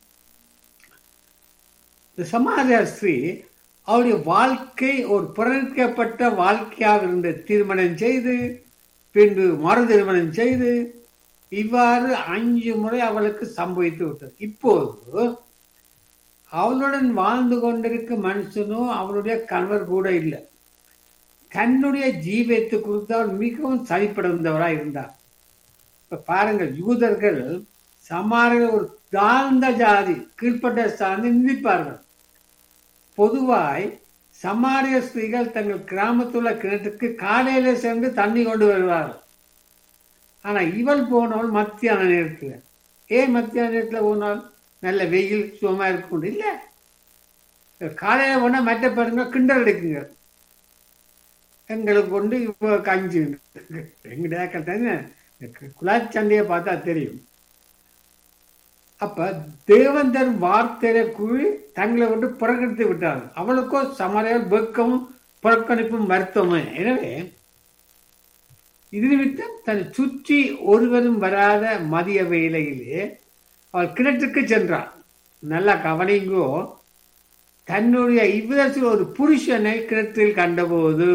இந்த சமாரியஸ்ரீ அவருடைய வாழ்க்கை ஒரு புறக்கணிக்கப்பட்ட வாழ்க்கையாக இருந்த திருமணம் செய்து பின்பு மறு திருமணம் செய்து இவ்வாறு 5 முறை அவளுக்கு சம்பவித்து விட்டது. இப்போது அவளுடன் வாழ்ந்து கொண்டிருக்கும் மனுஷனோ அவளுடைய கணவர் கூட இல்லை. தன்னுடைய ஜீவத்தை குறித்து அவர் மிகவும் சரிப்படுந்தவராக இருந்தார். இப்ப பாருங்கள், யூதர்கள் சமாரிய ஒரு தாழ்ந்த ஜாதி, கீழ்ப்பட்ட சார்ந்து நிந்திப்பார்கள். பொதுவாய் சமாரிய ஸ்திரீகள் தங்கள் கிராமத்துள்ள கிணற்றுக்கு காலையில சென்று தண்ணி கொண்டு வருவார்கள். ஆனா இவள் போனவள் மத்தியான நேரத்தில். ஏன் மத்தியான நேரத்தில் போனால்? நல்ல வெயில் சுகமா இருக்கும் இல்ல. காலையில போனா மற்ற பாருங்க கிண்டல் எடுக்குங்க, எங்களுக்கு கொண்டு இப்போ கஞ்சி எங்கிட்ட குலாச்சண்டையை பார்த்தா தெரியும். அப்ப தேவன் தரும் வார்த்தையில கூறி தங்களை கொண்டு புறக்கணித்து விட்டார்கள். அவளுக்கோ சமாரியால் வெக்கமும் புறக்கணிப்பும் வருத்தமே. எனவே இது நிமித்தம் தன்னை சுற்றி ஒருவரும் வராத மதிய வேளையிலே அவள் கிணற்றுக்கு சென்றாள். நல்லா கவனிங்கோ, தன்னுடைய இவ்விதத்தில் ஒரு புருஷனை கிணற்றில் கண்டபோது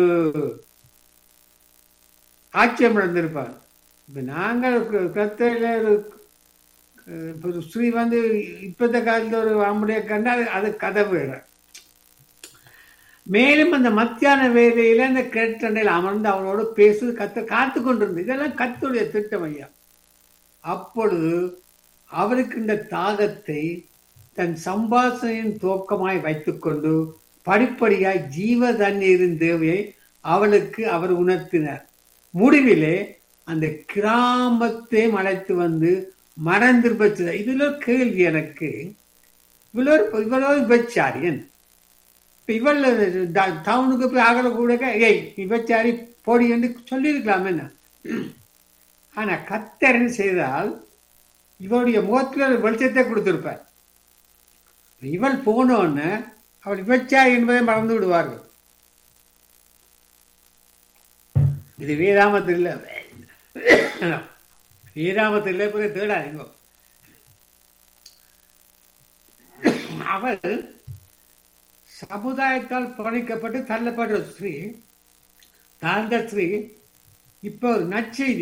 ஆச்சரியம் நடந்திருப்பார். இப்ப நாங்கள் கத்தையில ஒரு ஸ்ரீ வந்து இப்பத்த காலத்துல ஒரு ஆம்புடைய கண்டா அது கதை வேற. மேலும் அந்த மத்தியான வேலையில அந்த கிணற்றண்டையில் அமர்ந்து அவனோடு பேசுவது காத்து கொண்டிருந்தது. இதெல்லாம் கர்த்தருடைய திட்டம் ஐயா. அப்பொழுது அவருக்கு இந்த தாகத்தை தன் சம்பாஷணையின் துவக்கமாய் வைத்துக்கொண்டு படிப்படியாய் ஜீவ தண்ணீரின் தேவையை அவளுக்கு அவர் உணர்த்தினார். முடிவிலே அந்த கிராமத்தை அழைத்து வந்து மறந்திருப்பது. இதுல கேள்வி எனக்கு, இவ்வளோ விபச்சாரியன் இவள் டவுனுக்கு போய் ஆகல கூட ஏய் விபச்சாரி போடி என்று சொல்லியிருக்கலாம் என்ன. ஆனா கர்த்தர் செய்தால் இவளுடைய முகத்தில் வெளிச்சத்தை கொடுத்திருப்பார். இவள் போனோன்னு அவள் விபச்சாரி என்பதை மறந்து விடுவார்கள். இது வேதாமத்தில் போய் தேடாதீங்க. அவள் சமுதாயத்தால் புறணிக்கப்பட்டு தள்ளப்பட்ட ஸ்ரீ, தாழ்ந்த ஸ்ரீ. இப்ப ஒரு நற்செய்தி,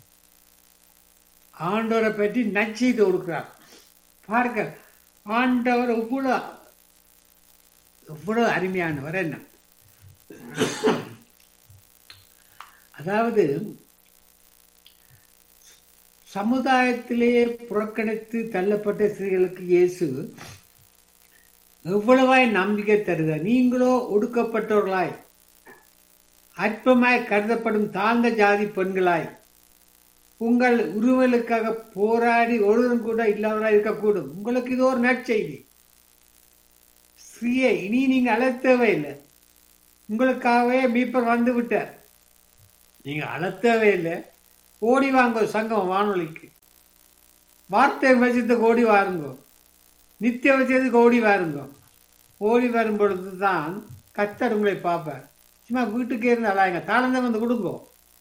ஆண்டவரை பற்றி நற்செய்தி கொடுக்கிறார். பாருங்க, ஆண்டவர் எவ்வளவு அருமையானவர் என்ன. அதாவது சமுதாயத்திலேயே புறக்கணித்து தள்ளப்பட்ட ஸ்திரீகளுக்கு இயேசு எவ்வளவாய் நம்பிக்கை தருகிறார். நீங்களோ ஒடுக்கப்பட்டவர்களாய், அற்பமாய் கருதப்படும் தாழ்ந்த ஜாதி பெண்களாய், உங்கள் உரிமைகளுக்காக போராடி ஒருவரும் கூட இல்லாதவராய் இருக்கக்கூடும். உங்களுக்கு இது ஒரு நற்செய்தி. ஸ்ரீயே, இனி நீங்க அழத்தவே இல்லை. உங்களுக்காகவே மீட்பர் வந்து விட்டார். நீங்க அழத்தவே இல்லை. ஓடி வாங்க சங்கம் வானொலிக்கு. வார்த்தை வச்சதுக்கு ஓடி வாருங்க. நித்திய வச்சதுக்கு ஓடி வாருங்க. ஓடி வரும் பொழுது தான் கர்த்தர் உங்களை பார்ப்பார். சும்மா வீட்டுக்கே இருந்து அழாங்க. தாளந்தான் வந்து கொடுங்க.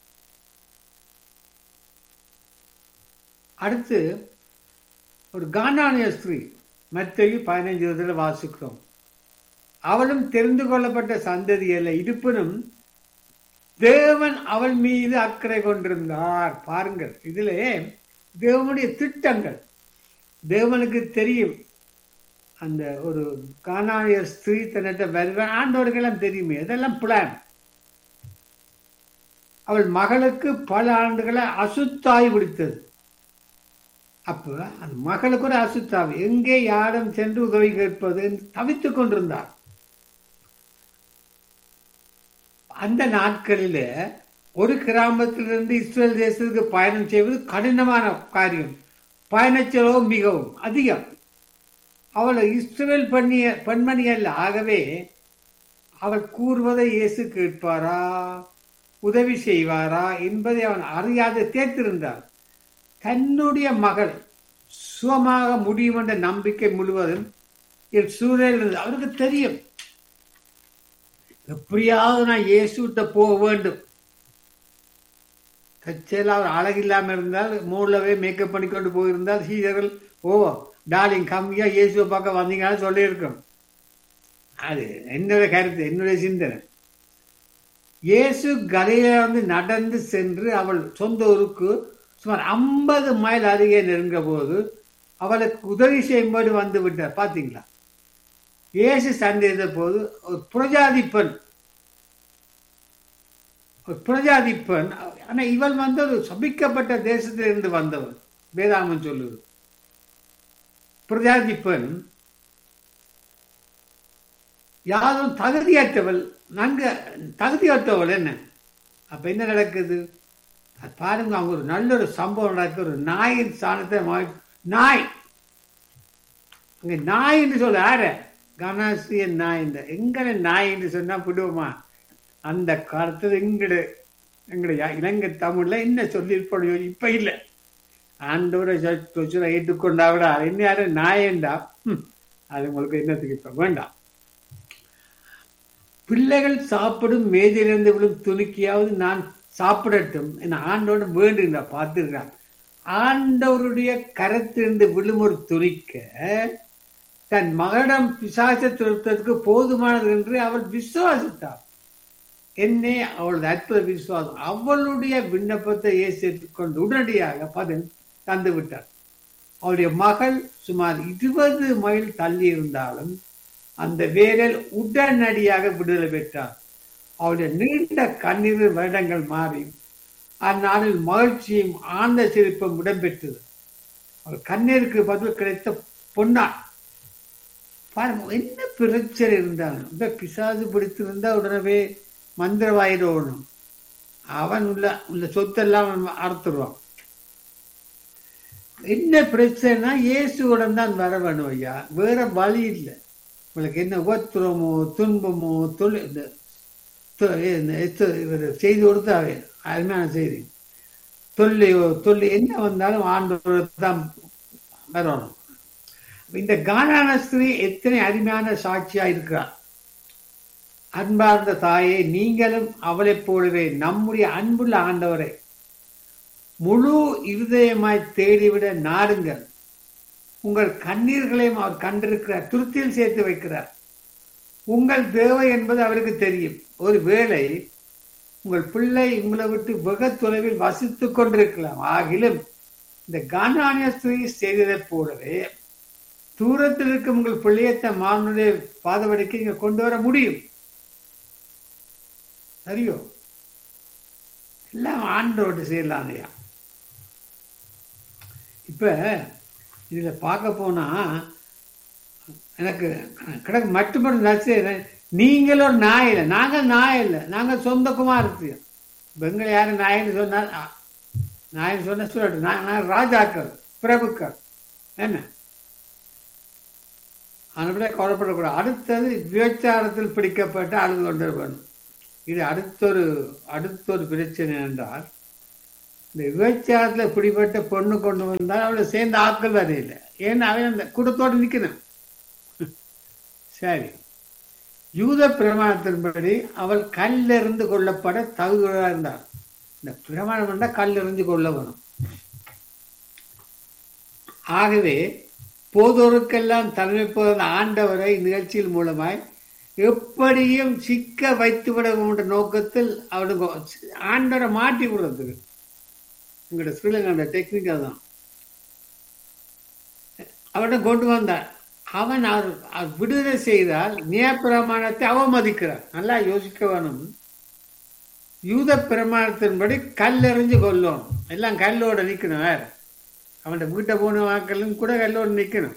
அடுத்து ஒரு கானானிய ஸ்திரீ, மத்தேயு 15:20 வாசிக்கிறோம். அவளும் தெரிந்து கொள்ளப்பட்ட சந்ததி அல்ல, இருப்பினும் தேவன் அவள் மீது அக்கறை கொண்டிருந்தார். பாருங்கள், இதிலே தேவனுடைய திட்டங்கள் தேவனுக்கு தெரியும். அந்த ஒரு கானானிய ஸ்திரீ தன்னிட்ட வருவான், ஆண்டவர்களெல்லாம் தெரியுமே, இதெல்லாம் பிளான். அவள் மகளுக்கு பல ஆண்டுகளை அசுத்தாய் பிடித்தது. அப்ப அந்த மகளுக்கு ஒரு அசுத்தாவி, எங்கே யாரும் சென்று உதவி கேட்பது தவித்துக் கொண்டிருந்தார். அந்த நாட்களில ஒரு கிராமத்திலிருந்து இஸ்ரேல் தேசத்துக்கு பயணம் செய்வது கடினமான காரியம். பயண செலவு மிகவும் அதிகம். அவள் இஸ்ரேல் பெண்மணி அல்ல. ஆகவே அவள் கூறுவதை இயேசு கேட்பாரா, உதவி செய்வாரா என்பதை அவன் அறியாது தேர்த்திருந்தார். தன்னுடைய மகள் சுகமாக முடியும் என்ற நம்பிக்கை முழுவதும் சூழல் அவருக்கு தெரியும். எப்படியாவது நான் இயேசுட்ட போக வேண்டும். தச்சையில் அவர் அழகில்லாம இருந்தால், மூலவே மேக்கப் பண்ணிக்கொண்டு போயிருந்தால் சீடர்கள், ஓ டார்லிங் கம்மியா இயேசுவை பார்க்க வந்தீங்கன்னு சொல்லியிருக்கோம். அது என்னுடைய கருத்து, என்னுடைய சிந்தனை. இயேசு கலிலேயா வந்து நடந்து சென்று அவள் சொந்த ஊருக்கு சுமார் 50 மைல் அருகே நெருங்க போது அவளுக்கு உதவி செய்யும்போது வந்து விட்டார். பாத்தீங்களா, இயேசு சந்தித்த போது ஒரு புரஜாதி பெண், ஆனா இவள் வந்து ஒரு சபிக்கப்பட்ட தேசத்திலிருந்து வந்தவள். வேதாமன் சொல்லுது புரஜாதி பெண், யாரும் தகுதியற்றவள், நன்கு தகுதியற்றவள். என்ன அப்ப என்ன நடக்குது பாருங்க. அவங்க ஒரு நல்ல ஒரு சம்பவம் நடக்குது. ஒரு நாயின் சாணத்தை நாய், நாய் என்று சொல்ல யார கனாசியன் நாய், எங்களை நாய் என்று சொன்னா விடுவோமா? அந்த காலத்துல எங்களுடைய இலங்கை தமிழ்ல என்ன சொல்லியிருப்போம், இப்ப இல்லை. ஆண்டவரை ஏற்றுக்கொண்டா விட என்ன யாரும் நாயண்டா, அது உங்களுக்கு என்னத்துக்கு இப்ப வேண்டாம். பிள்ளைகள் சாப்பிடும் மேஜையிலிருந்து விழும் துணிக்கியாவது நான் சாப்பிடட்டும் என ஆண்டோட வேண்டுகின்ற பார்த்துக்கிறான். ஆண்டவருடைய கரத்திலிருந்து விழும் ஒரு துணிக்க தன் மகளிடம் பிசாசை துரத்துவதற்கு போதுமானது என்று அவள் விசுவாசித்தாள். என்னே அவளது அற்புத விசுவாசம். அவளுடைய விண்ணப்பத்தை ஏற்றுக்கொண்டு உடனடியாக பதில் தந்து விட்டார். அவளுடைய மகள் சுமார் 20 மைல் தள்ளி இருந்தாலும் அந்த வேரில் உடனடியாக விடுதலை பெற்றார். அவளுடைய நீண்ட கண்ணீர் வருடங்கள் மாறி அந்நாளில் மகிழ்ச்சியும் ஆழ்ந்த சிரிப்பும் இடம்பெற்றது. அவள் கண்ணீருக்கு பதில் கிடைத்த பொன்னாள். பாருங்க, என்ன பிரச்சனை இருந்தாலும் இந்த பிசாசு பிடித்திருந்தா உடனே மந்திரவாயிடணும். அவன் உள்ள சொத்தெல்லாம் அறுத்துருவான். என்ன பிரச்சனைனா இயேசுடன் தான் வர வேணும் ஐயா, வேற வழி இல்லை. உங்களுக்கு என்ன உபத்திரமோ துன்பமோ செய்தி கொடுத்தாவே அருமையான செய்தி. தொல்லை என்ன வந்தாலும் ஆண்டவரை தான் வரணும். இந்த கானான ஸ்திரீ எத்தனை அருமையான சாட்சியா இருக்கிறார். அன்பார்ந்த தாயே, நீங்களும் அவளை போலவே நம்முடைய அன்புள்ள ஆண்டவரை முழு இருதயமாய் தேடிவிட நாடுங்கள். உங்கள் கண்ணீர்களையும் அவர் கண்டிருக்கிறார், துருத்தியில் சேர்த்து வைக்கிறார். உங்கள் தேவை என்பது அவருக்கு தெரியும். ஒரு வேளை உங்கள் பிள்ளை உங்களை விட்டு வெகு தொலைவில் வசித்துக் கொண்டிருக்கலாம். ஆகிலும் இந்த கானானிய ஸ்திரீ செய்ததைப் போலவே தூரத்தில் இருக்கும் உங்கள் பிள்ளையத்தை மானுடைய பாதவடிக்கு இங்க கொண்டு வர முடியும். சரியோ? எல்லாம் ஆண்டோடு செய்யலாம். இப்ப இதுல பார்க்க போனா எனக்கு கிடக்கு மட்டும் நச்சு. நீங்கள் ஒரு நாய் இல்லை, நாங்கள் நாய் இல்லை, நாங்கள் சொந்த குமாரத்து. பெண்கள் யாரும் நாயின்னு சொன்னால் நாயின்னு சொன்ன சொல்லட்டும், நான் ராஜாக்கள் பிரபுக்கள் என்ன அதுபடியே கவலைப்படக்கூடாது. அடுத்தது விபச்சாரத்தில் பிடிக்கப்பட்டு அழுது கொண்டிருப்பேன். இது அடுத்தொரு பிரச்சனை என்றால், இந்த விபச்சாரத்தில் பிடிப்பட்ட பொண்ணு கொண்டு வந்தால் அவளை சேர்ந்த ஆட்கள் வரையில்லை. ஏன்னா அவன் அந்த கூட்டத்தோடு நிற்கணும். சரி, யூத பிரமாணத்தின்படி அவள் கல்லிருந்து கொல்லப்பட தகுதியாக இருந்தாள். இந்த பிரமாணம் என்றால் கல்லிருந்து கொள்ள வரும். ஆகவே போதோருக்கெல்லாம் தலைமை போத ஆண்டவரை நிகழ்ச்சியின் மூலமாய் எப்படியும் சிக்க வைத்து விட என்ற நோக்கத்தில் அவனுக்கு ஆண்டவரை மாட்டி விடுறதுக்கு எங்களோட ஸ்ரீலங்கா டெக்னிக்கா தான் அவனை கொண்டு வந்தான். அவன் விடுதலை செய்தால் நியாயப்பிரமாணத்தை அவமதிக்கிறான். நல்லா யோசிக்க வேணும். யூத பிரமாணத்தின்படி கல்லெறிஞ்சு கொல்லணும், எல்லாம் கல்லோட நிக்கணும். வேற அவன் வீட்டை போன வாக்களும் கூட கல்லோடு நிக்கணும்.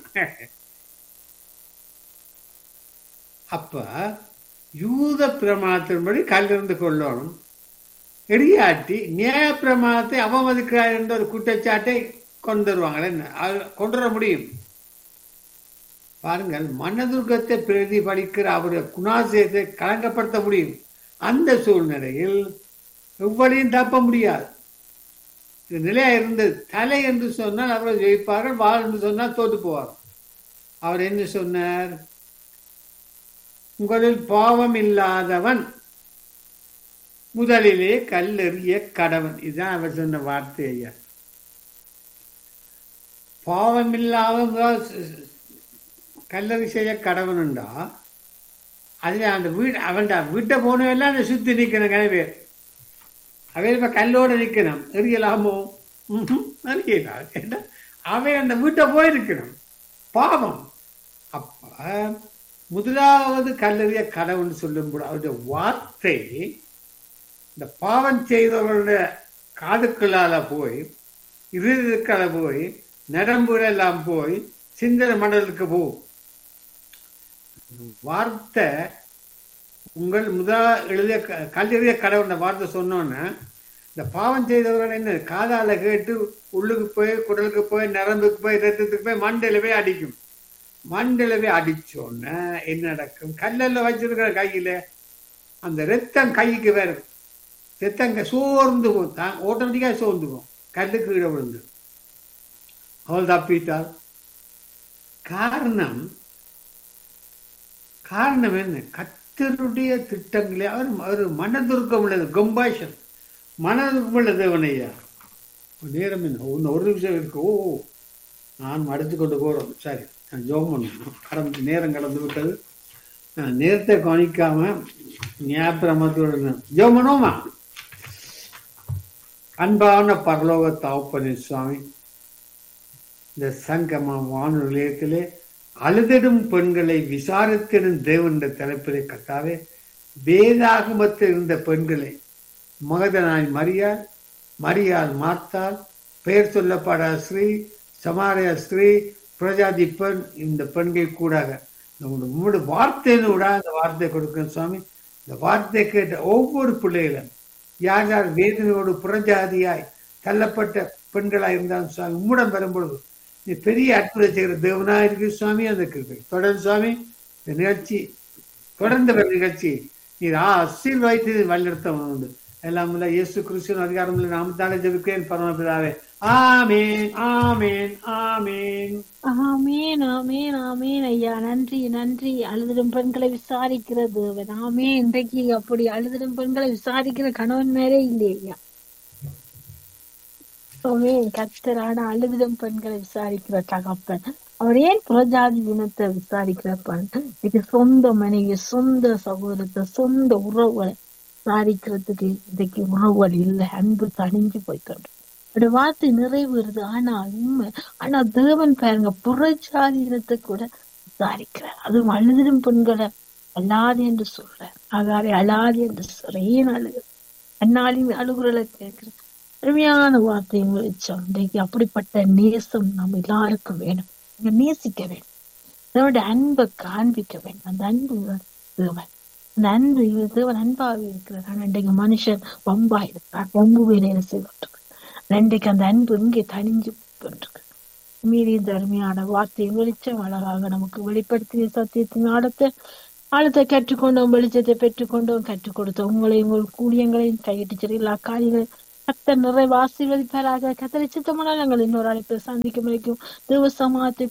அப்ப யூத பிரமாணத்தின்படி கல்லிருந்து கொள்ளணும். எடியாட்டி நியாய பிரமாணத்தை அவமதிக்கிறார் என்ற ஒரு குற்றச்சாட்டை கொண்டு வருவாங்க. கொண்டு வர முடியும். பாருங்கள், மனதுர்க்கத்தை பிரதிபலிக்கிற அவருடைய குணாசியத்தை கலங்கப்படுத்த முடியும். அந்த சூழ்நிலையில் எவ்வளையும் தப்ப முடியாது. நிலையா இருந்தது. தலை என்று சொன்னால் அவர்கள் ஜெயிப்பார்கள், வாள் என்று சொன்னால் தோற்று போவார். அவர் என்ன சொன்னார்? உங்களில் பாவம் இல்லாதவன் முதலிலே கல்லெறிய கடவன். இதுதான் அவர் சொன்ன வார்த்தை. ஐயா, பாவம் இல்லாத கல்லறி செய்ய கடவன் உண்டா? அதுல அந்த வீடு அவன் வீட்டை போனவெல்லாம் அந்த சுத்தி நிக்கணும். கனவே அவன் இப்ப கல்லோட நிக்கணும். எரியலாமோ? எரியலாம். அவன் அந்த வீட்டை போயிருக்கணும். பாவம். அப்ப முதலாவது கல்லறிய கடவுள்னு சொல்லும்போது அவருடைய வார்த்தை இந்த பாவம் செய்தவர்களுடைய காதுக்களால போய், இருதயத்துக்கால போய், நரம்புகள் எல்லாம் போய் சிந்தனை மண்டலுக்கு போகும். வார்த்தை உங்கள் எழுதிய கல்லெறிய கடவுள் வார்த்தை சொன்னோன்னா, இந்த பாவம் செய்தவர்கள் என்ன காதால கேட்டு உள்ளுக்கு போய், குடலுக்கு போய், நரம்புக்கு போய், ரத்தத்துக்கு போய், மண்டையில போய் அடிக்கும். மண்டையில போய் அடிச்சோன்னா என்ன நடக்கும்? கல்லெல்லாம் வச்சிருக்கிற கையில அந்த ரத்தம் கைக்கு வேற ரத்தம் சோர்ந்து போத்தான், ஆட்டோமேட்டிக்கா சோர்ந்து போகும். கல்லுக்கு கீழே விழுந்து அவள் தப்பிட்டாள். காரணம் என்ன? கர்த்தருடைய திட்டங்களே அவர் மனதுருக்கம் உள்ளது. கம்பாஷன், மனதுருக்கம் உள்ள தேவனையா. நேரம் என்ன? ஒரு நிமிஷம் இருக்கு. நான் அடுத்து கொண்டு போறோம். சரி, நான் ஜோம் பண்ணணும். நேரம் கடந்து விட்டது. நான் நேரத்தை கவனிக்காம ஞாபகத்தோட ஜோம் பண்ணுவோமா? அன்பான பரலோக தகப்பனே சுவாமி, இந்த சங்கம வானொலி நிலையத்திலே அழுதிடும் பெண்களை விசாரித்திடும் தேவன் என்ற தலைப்பிலே கர்த்தாவே, வேதாகமத்தில் இருந்த பெண்களை மகதனாய் மரியாள் மார்த்தாள், பெயர் சொல்லப்படாத ஸ்ரீ, சமாரிய ஸ்ரீ, பிரஜாதி பெண், இந்த பெண்கள் கூடாக உங்களோட வார்த்தைன்னு விட அந்த வார்த்தை கொடுக்கணும் சுவாமி. இந்த வார்த்தை கேட்ட ஒவ்வொரு பிள்ளைகளும் யார் யார் வேதனையோடு புறஜாதியாய் தள்ளப்பட்ட பெண்களாக இருந்தாலும் சுவாமி, உம்மிடம் வரும்பொழுது நீ பெரிய அற்புதம் செய்கிற தேவனா இருக்கு சுவாமி. அந்த கிருபை தொடர்ந்து சுவாமி. இந்த நிகழ்ச்சி தொடர்ந்து நிகழ்ச்சி நீர் ஆசீர்வாதித்து வழிநடத்த உண்டு. எல்லாம் இயேசு கிறிஸ்துவின் அதிகாரம் நாமத்தாலே ஜெபிக்கிறேன் பரமபிதாவே. ஆமேன், ஆமேன், ஆமேன், ஆமேன், ஆமேன், ஆமேன். ஐயா, நன்றி, நன்றி. அழுதிடும் பெண்களை விசாரிக்கிற தேவன். ஆமேன். இன்றைக்கு அப்படி அழுதிடும் பெண்களை விசாரிக்கிற கணவன் மேலே இல்லையா? கர்த்தரான அழுதிடும் பெண்களை விசாரிக்கிற தகப்பன். அவர் ஏன் புறஜாதி குணத்தை விசாரிக்கிற பெண்? இது சொந்த மனைவி, சொந்த சகோதரத்தை, சொந்த உறவுகளை விசாரிக்கிறதுக்கு இன்றைக்கு உறவுகள் இல்லை. அன்பு தணிஞ்சு போய்கொண்டு அவருடைய வார்த்தை நிறைவேறுது. ஆனா தேவன் பாருங்க, புறஜாதி இனத்தை கூட விசாரிக்கிறார். அதுவும் அழுதிடும் பெண்களை அல்லாது என்று சொல்றார். ஆகாரை அழாது என்று சொல்ற. ஏன் அழுகு? அந்நாளையும் அழுகுறலை கேட்கிற அருமையான வார்த்தையும் வெளிச்சம். இன்றைக்கு அப்படிப்பட்ட நேசம் நம்ம எல்லாருக்கும் வேணும். நீங்க நேசிக்க வேண்டும். அதோட அன்பை காண்பிக்க வேண்டும். அந்த அன்பு தேவன். அந்த அன்பு தேவன் அன்பாக இருக்கிறார். ஆனா இன்றைக்கு மனுஷன் வம்பா இருக்கிறார். வம்பு வேலையில செய்வார். இன்றைக்கு அந்த அன்பு இங்கே தனிஞ்சு கொண்டிருக்கு. மீறி இந்த அருமையான வார்த்தையும் வெளிச்சம் அழகாக நமக்கு வெளிப்படுத்திய சத்தியத்தின் ஆழத்தை கற்றுக்கொண்டோம். வெளிச்சத்தை பெற்றுக்கொண்டோம். கற்றுக் கொடுத்தோம். உங்களையும் உங்கள் கூலியங்களையும் கையிட்டு சரி எல்லா காரியங்களையும் கத்த நிறைவு ஆசீர்வதிப்பாராக. கத்தரை சித்தமான நாங்கள் இன்னொரு அழைப்பை சந்திக்கும் வரைக்கும் தேவ சமாதத்தை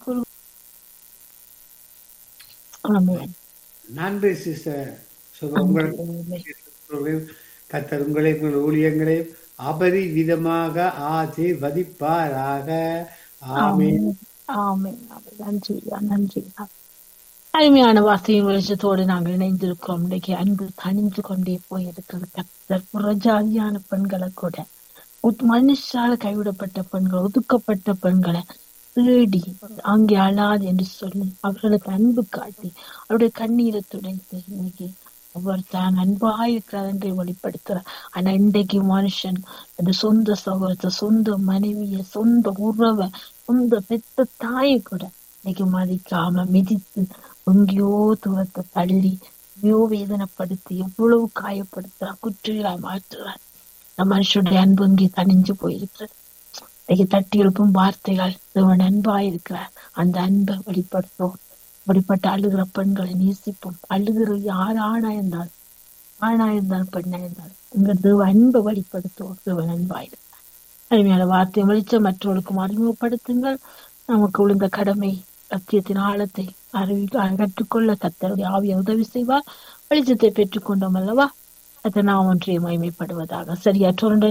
நன்றி சிஸ்டர். உங்களுக்கு கத்தர் உங்களை உங்கள் ஊழியங்களையும் அபரிவிதமாக ஆசீர்வதிப்பாராக. ஆமென். ஆமென். நன்றி நன்றி. அருமையான வார்த்தையின் வெளிச்சத்தோடு நாங்கள் இணைந்திருக்கிறோம். இன்றைக்கு அன்பு தணிந்து கொண்டே போயிருக்கிறது. கத்தர் புறஜாதியான பெண்களை கூட மனுஷால கைவிடப்பட்ட பெண்கள், ஒதுக்கப்பட்ட பெண்களை தேடி அங்கே அழாது என்று சொல்லி அவர்களுக்கு அன்பு காட்டி அவருடைய கண்ணீரை துடைத்து இன்னைக்கு அவர் தான் அன்பாயிருக்கிறார் என்று வெளிப்படுத்துறார். ஆனா இன்றைக்கு மனுஷன் அந்த சொந்த சகோதரத்தை, சொந்த மனைவிய, சொந்த உறவை, சொந்த பெத்த தாயை கூட இன்னைக்கு மதிக்காம மிதித்து எங்கேயோ தூரத்தை தள்ளி எங்கேயோ வேதனைப்படுத்தி எவ்வளவு காயப்படுத்துறார், குற்றிகளாய் மாற்றுறார். இந்த மனுஷனுடைய அன்பு இங்கே தணிஞ்சு போயிருக்கிறது. இன்னைக்கு தட்டி எழுப்பும் வார்த்தைகள் தேவன் அன்பாயிருக்கிறார். அந்த அன்பை வெளிப்படுத்தும். அப்படிப்பட்ட அழுகிற பெண்களை நேசிப்போம். அழுகிற யார் ஆணா இருந்தால் பெண்ணா இருந்தால் எங்க தேவ அன்பை வெளிப்படுத்துவோம். தேவன் அன்பாயிருக்கிறார். அருமையான வார்த்தை வெளிச்சம் மற்றவர்களுக்கும் அறிமுகப்படுத்துங்கள். நமக்கு விழுந்த கடமை சத்தியத்தின் ஆழத்தை கற்றுக்கொள்ள கர்த்தருடைய ஆவியை உதவி செய்வார். வெளிச்சத்தை பெற்றுக்கொண்டோம் அல்லவா? அதை நாம் ஒன்றிய மகிமைப்படுவதாக. சரியா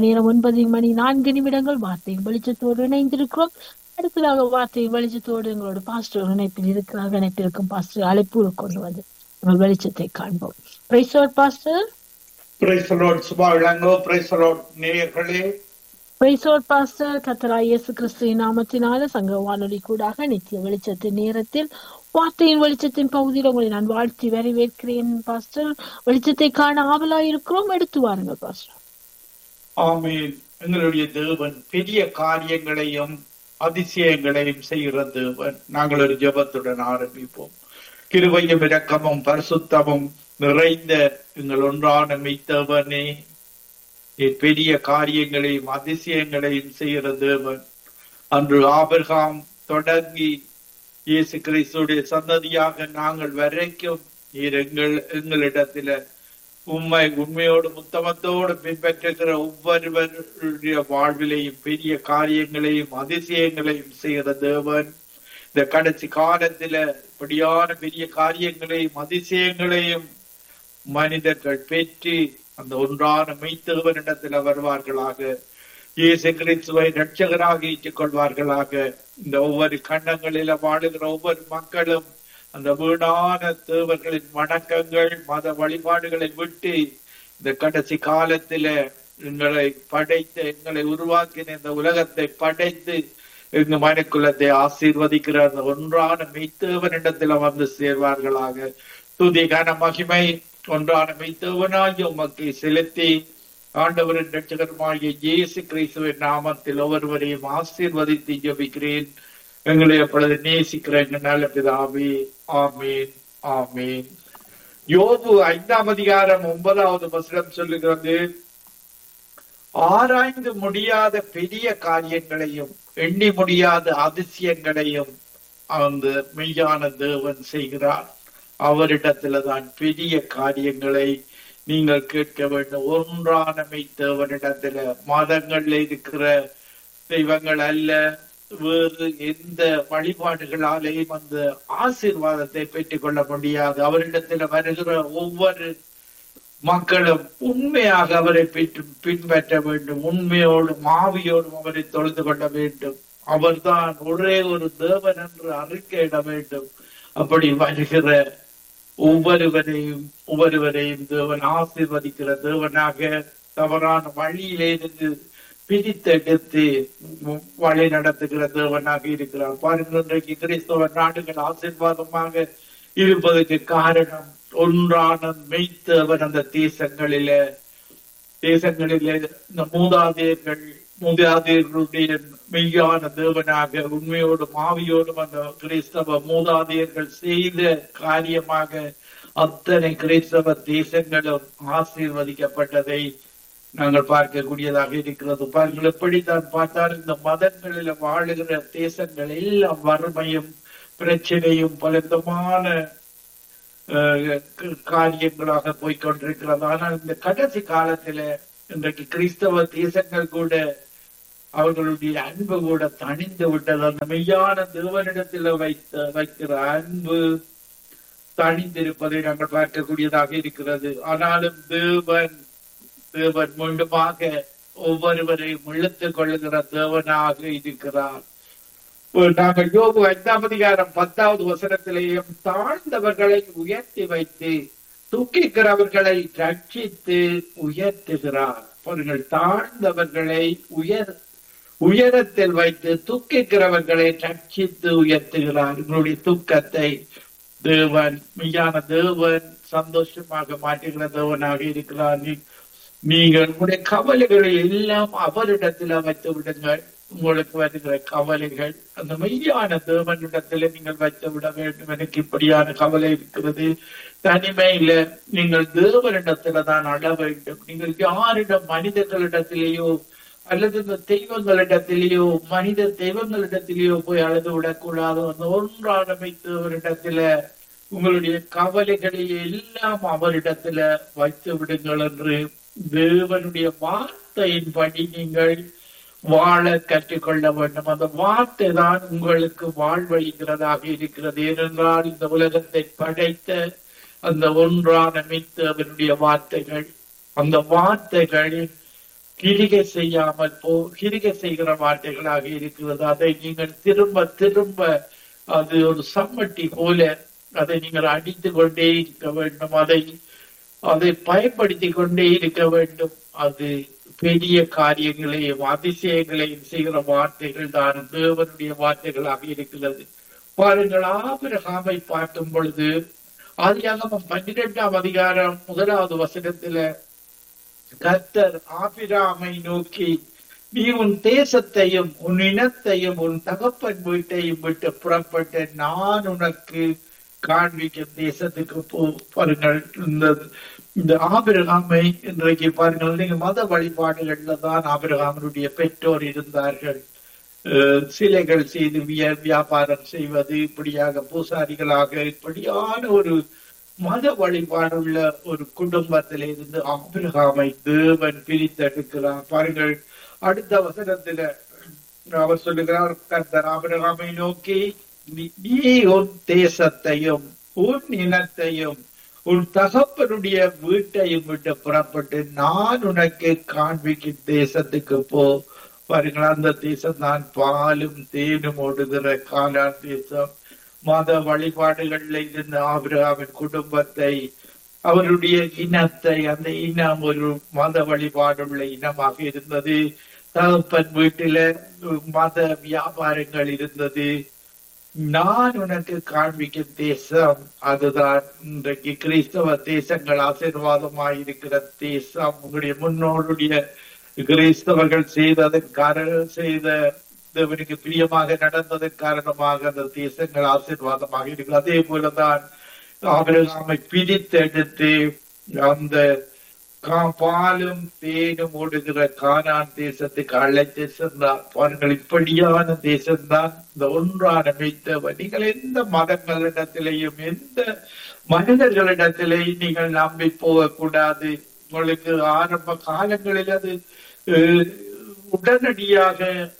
9:04 வார்த்தையின் வெளிச்சத்தோடு இணைந்திருக்கிறோம். அடுத்ததாக வார்த்தையின் வெளிச்சத்தோடு எங்களோட பாஸ்டர் இணைப்பில் இருக்கிறார். இணைப்பிற்கும் பாஸ்டர் அழைப்பு கொண்டு வந்து எங்கள் வெளிச்சத்தை காண்போம். Praise the Lord pastor. Praise the Lord Subha Ilango. Praise the Lord நேயர்களே. Praise the Lord pastor. கர்த்தராகிய இயேசு கிறிஸ்துவின் நாமத்தினால சங்க வானொலி கூடாக நித்திய வெளிச்சத்தின் நேரத்தில் வார்த்தையின் வெளிச்சத்தின் பகுதியில் உங்களை நான் வாழ்த்தி வரவேற்கிறேன் பாஸ்டர். வெளிச்சத்தை காண ஆவலாயிருக்கிறோம். எடுத்து வாருங்கள் பாஸ்டர். ஆமென். எங்களுடைய தேவன் பெரிய காரியங்களையும் அதிசயங்களையும் செய்கிற தேவன். நாங்கள் ஒரு ஜெபத்துடன் ஆரம்பிப்போம். கிருபையும் இரக்கமும் பரிசுத்தமும் நிறைந்த எங்கள் ஒன்றான மெய்த்தவனே, பெரிய காரியங்களையும் அதிசயங்களையும் செய்கிற தேவன். அன்று ஆபிரகாம் தொடங்கி இயேசு கிறிஸ்துடைய சந்ததியாக நாங்கள் வரைக்கும் நீர் எங்களிடத்துல உண்மையோடு முத்தமத்தோடு பின்பற்றுகிற ஒவ்வொருவருடைய வாழ்விலையும் பெரிய காரியங்களையும் அதிசயங்களையும் செய்கிற தேவன். இந்த கடைசி காலத்துல இப்படியான பெரிய காரியங்களையும் அதிசயங்களையும் மனிதர்கள் பெற்று அந்த ஒன்றான மெய்த்தேவனிடத்துல வருவார்களாக. இயேசு கிறிஸ்துவை இரட்சகராக ஏற்றுக் கொள்வார்களாக. இந்த ஒவ்வொரு கண்டங்களில வாழுகிற ஒவ்வொரு மக்களும் அந்த வீணான தேவர்களின் வணக்கங்கள், மத வழிபாடுகளை விட்டு இந்த கடைசி காலத்தில எங்களை படைத்து எங்களை உருவாக்கின இந்த உலகத்தை படைத்து எங்க மனுக்குலத்தை ஆசீர்வதிக்கிற அந்த ஒன்றான மெய்த்தேவனிடத்துல வந்து சேர்வார்களாக. துதி கன மகிமை ஒன்றான மெய்த்தேவனாகிய உமக்கு செலுத்தி ஆண்டவரின் இரட்சகருமாகிய இயேசு கிறிஸ்துவின் நாமத்தில் ஒவ்வொருவரையும் ஆசீர்வதித்து ஜெபிக்கிறேன். எங்களை அப்பொழுது நேசிக்கிற எங்கள் நல்ல பிதாவே. ஆமீன் ஆமீன். யோபு 5:9 சொல்லுகிறது, ஆராய்ந்து முடியாத பெரிய காரியங்களையும் எண்ணி முடியாத அதிசயங்களையும் அந்த மெய்யான தேவன் செய்கிறார். அவரிடத்துலதான் பெரிய காரியங்களை நீங்கள் கேட்க வேண்டும். ஒன்றான மெய்த்தேவனிடத்துல மதங்கள்ல இருக்கிற தெய்வங்கள் அல்ல, வேறு எந்த வழிபாடுகளாலேயும் அந்த ஆசீர்வாதத்தை பெற்றுக் கொள்ள முடியாது. அவரிடத்துல வருகிற ஒவ்வொரு மக்களும் உண்மையாக அவரை பின்பற்ற வேண்டும். உண்மையோடும் ஆவியோடும் அவரை தொழுது கொள்ள வேண்டும். அவர்தான் ஒரே ஒரு தேவன் என்று அறிக்கையிட வேண்டும். அப்படி வருகிற ஒவ்வொருவரையும் தேவன் ஆசீர்வதிக்கிற தேவனாக தவறான வழியிலே இருந்து பிரித்தெடுத்து வழி நடத்துகிற தேவனாக இருக்கிறார். பாருங்கள், இன்றைக்கு கிறிஸ்தவ நாடுகள் ஆசீர்வாதமாக இருப்பதற்கு காரணம் ஒன்றான மெய்த்தேவன் அந்த தேசங்களிலே இந்த மூதாதையர்கள் மூதாதையர்களுடைய மெய்யான தேவனாக உண்மையோடும் ஆவியோடும் அந்த கிறிஸ்தவ மூதாதையர்கள் செய்த காரியமாக அத்தனை கிறிஸ்தவ தேசங்களும் ஆசீர்வதிக்கப்பட்டதை நாங்கள் பார்க்கக்கூடியதாக இருக்கிறது. பாருங்கள், எப்படித்தான் பார்த்தால் இந்த மதங்களில் வாழுகிற தேசங்கள் எல்லாம் வறுமையும் பிரச்சனையும் பலவிதமான காரியங்களாக போய்கொண்டிருக்கிறது. ஆனால் இந்த கடைசி காலத்தில இன்றைக்கு கிறிஸ்தவ தேசங்கள் கூட அவர்களுடைய அன்பு கூட தணிந்து விட்டது. அந்த மெய்யான தேவனிடத்தில் வைக்கிற அன்பு தணிந்திருப்பதை நாங்கள் பார்க்கக்கூடியதாக இருக்கிறது. ஆனாலும் தேவன் மீண்டுமாக ஒவ்வொருவரையும் இழுத்துக் கொள்ளுகிற தேவனாக இருக்கிறார். நாங்கள் யோபு 5ஆம் அதிகாரம் 10வது வசனத்திலேயும் தாழ்ந்தவர்களை உயர்த்தி வைத்து தூக்கிக்கிறவர்களை ரட்சித்து உயர்த்துகிறார். பாருங்கள், தாழ்ந்தவர்களை உயரத்தில் வைத்து தூக்கிக்கிறவர்களை ரட்சித்து உயர்த்துகிறார். உங்களுடைய தூக்கத்தை தேவன், மெய்யான தேவன் சந்தோஷமாக மாற்றுகிற தேவனாக இருக்கிறார். நீங்கள் உங்களுடைய கவலைகளை எல்லாம் அவரிடத்துல வைத்து விடுங்கள். உங்களுக்கு வருகிற கவலைகள் அந்த மெய்யான தேவனிடத்துல நீங்கள் வைத்து விட வேண்டும். எனக்கு இப்படியான கவலை இருக்கிறது, தனிமையில நீங்கள் தேவனிடத்துல தான் அழ வேண்டும். நீங்கள் யாரிடம், மனிதர்களிடத்திலேயோ அல்லது இந்த தெய்வங்களிடத்திலேயோ மனித தெய்வங்களிடத்திலேயோ போய் அழுது விடக்கூடாது. அந்த ஒன்றான தேவனிடத்துல உங்களுடைய கவலைகளை எல்லாம் அவரிடத்துல வைத்து விடுங்கள் என்று தேவனுடைய வார்த்தையின்படி நீங்கள் வாழ கற்றுக்கொள்ள வேண்டும். அந்த வார்த்தை தான் உங்களுக்கு வாழ்வழிக்கிறதாக இருக்கிறது. ஏனென்றால் இந்த உலகத்தை படைத்த அந்த ஒன்றான அவனுடைய வார்த்தைகள், அந்த வார்த்தைகள் கிரிகை செய்யாமல் கிரிகை செய்கிற வார்த்தைகளாக இருக்கிறது. அதை நீங்கள் திரும்ப திரும்ப அது ஒரு சம்மட்டி போல அதை நீங்கள் அடித்து கொண்டே இருக்க வேண்டும். அதை பயன்படுத்தி கொண்டே இருக்க வேண்டும். அது பெரிய காரியங்களையும் அதிசயங்களையும் செய்கிற வார்த்தைகள் தான் தேவனுடைய வார்த்தைகளாக இருக்கிறது. பாருங்கள், ஆபிரகாமை பார்க்கும் பொழுது ஆதியாகமம் 12ஆம் அதிகாரம் 1வது வசனத்துல கர்த்தர் ஆபிரகாமை நோக்கி, நீ உன் தேசத்தையும் உன் இனத்தையும் உன் தகப்பன் வீட்டையும் விட்டு புறப்பட்டு நான் உனக்கு காண்பிக்கும் தேசத்துக்கு போ. பாருங்கள், இந்த ஆபிரகாமை இன்றைக்கு பாருங்கள், நீங்க மத வழிபாடுகள்ல தான் ஆபிரகாமனுடைய பெற்றோர் இருந்தார்கள். சிலைகள் செய்து வியாபாரம் செய்வது, இப்படியாக பூசாரிகளாக இப்படியான ஒரு மத வழிபாடுள்ள ஒரு குடும்பத்தில இருந்து ஆபிரகாமை தேவன் பிரித்தெடுக்கிறார். பாருங்கள், அடுத்த வசனத்துல அவர் சொல்லுகிறார், கர்த்தர் ஆபிரகாமை நோக்கி, நீ உன் தேசத்தையும் உன் இனத்தையும் உன் தகப்பனுடைய வீட்டையும் விட்டு புறப்பட்டு நான் உனக்கு காண்பிக்கும் தேசத்துக்கு போ. பாருங்கள், அந்த தேசம் தான் பாலும் தேனும் ஓடுகிற கானான் தேசம். மத வழிபாடுகள்ல இருந்த ஆபிரகாமின் குடும்பத்தை, அவருடைய இனத்தை, அந்த இனம் ஒரு மத வழிபாடுள்ள இனமாக இருந்தது. தகப்பன் வீட்டில மத வியாபாரங்கள் இருந்தது. நான் உனக்கு காண்பிக்கும் தேசம் அதுதான் இன்றைக்கு கிறிஸ்தவ தேசங்கள் ஆசீர்வாதமாய் இருக்கிற தேசம். உங்களுடைய முன்னோருடைய கிறிஸ்தவர்கள் செய்த தேவனுக்கு பிரியமாக நடந்ததன் காரணமாக அந்த தேசங்கள் ஆசீர்வாதமாக இருக்கிறது. அதே போலதான் ஆபிரகாமை பிரித்தெடுத்து அந்த பாலும் தேனும் ஓடுகிற கானான் தேசத்துக்கு அழைத்து சென்றார். பாருங்கள், இப்படியான தேசம்தான் இந்த ஒன்றான மெய்த்தவர். நீங்கள் எந்த மதங்களிடத்திலேயும் எந்த மனிதர்களிடத்திலேயும் நீங்கள் நம்பி போகக்கூடாது. உங்களுக்கு ஆரம்ப காலங்களில் அது உடனடியாக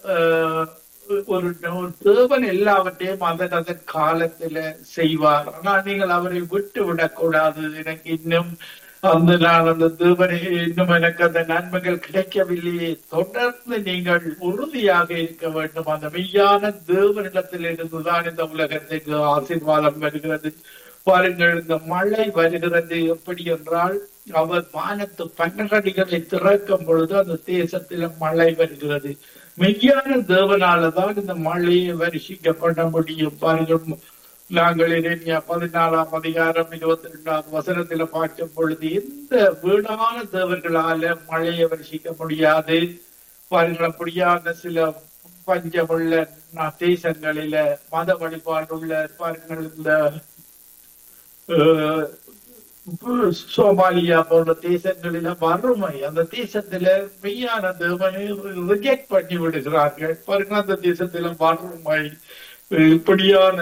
ஒரு தேவன் எல்லாவற்றையும் அதன் காலத்துல செய்வார். ஆனால் நீங்கள் அவரை விட்டு விடக்கூடாது. எனக்கு இன்னும் அந்த தேவனை இன்னும் எனக்கு அந்த நன்மைகள் கிடைக்கவில்லையே, தொடர்ந்து நீங்கள் உறுதியாக இருக்க வேண்டும். அந்த மெய்யான தேவனிடத்தில் இருந்துதான் இந்த உலகத்துக்கு ஆசீர்வாதம் வருகிறது. பாருங்கள், இந்த மழை வருகிறது எப்படி என்றால், அவர் வானத்து பன்னகடிகளை திறக்கும் பொழுது அந்த தேசத்தில மழை வருகிறது. மெய்யான தேவனாலதான் இந்த மழையை வருஷிக்கப்பட முடியும். பாருங்கள், நாங்கள் 14ஆம் அதிகாரம் 22ஆம் வசனத்துல பார்க்கும் பொழுது, எந்த வீணான தேவர்களால மழையை வருஷிக்க முடியாது. பாருங்கள் அப்படியான சில பஞ்சமுள்ள தேசங்களில மத வழிபாடுள்ள பாருங்கள் இந்த சோமாலியா போன்ற தேசங்களில வறுமை, அந்த தேசத்துல மெய்யான தேவனை ரிஜெக்ட் பண்ணி விடுகிறார்கள். பாருங்க, அந்த தேசத்துல வறுமை, இப்படியான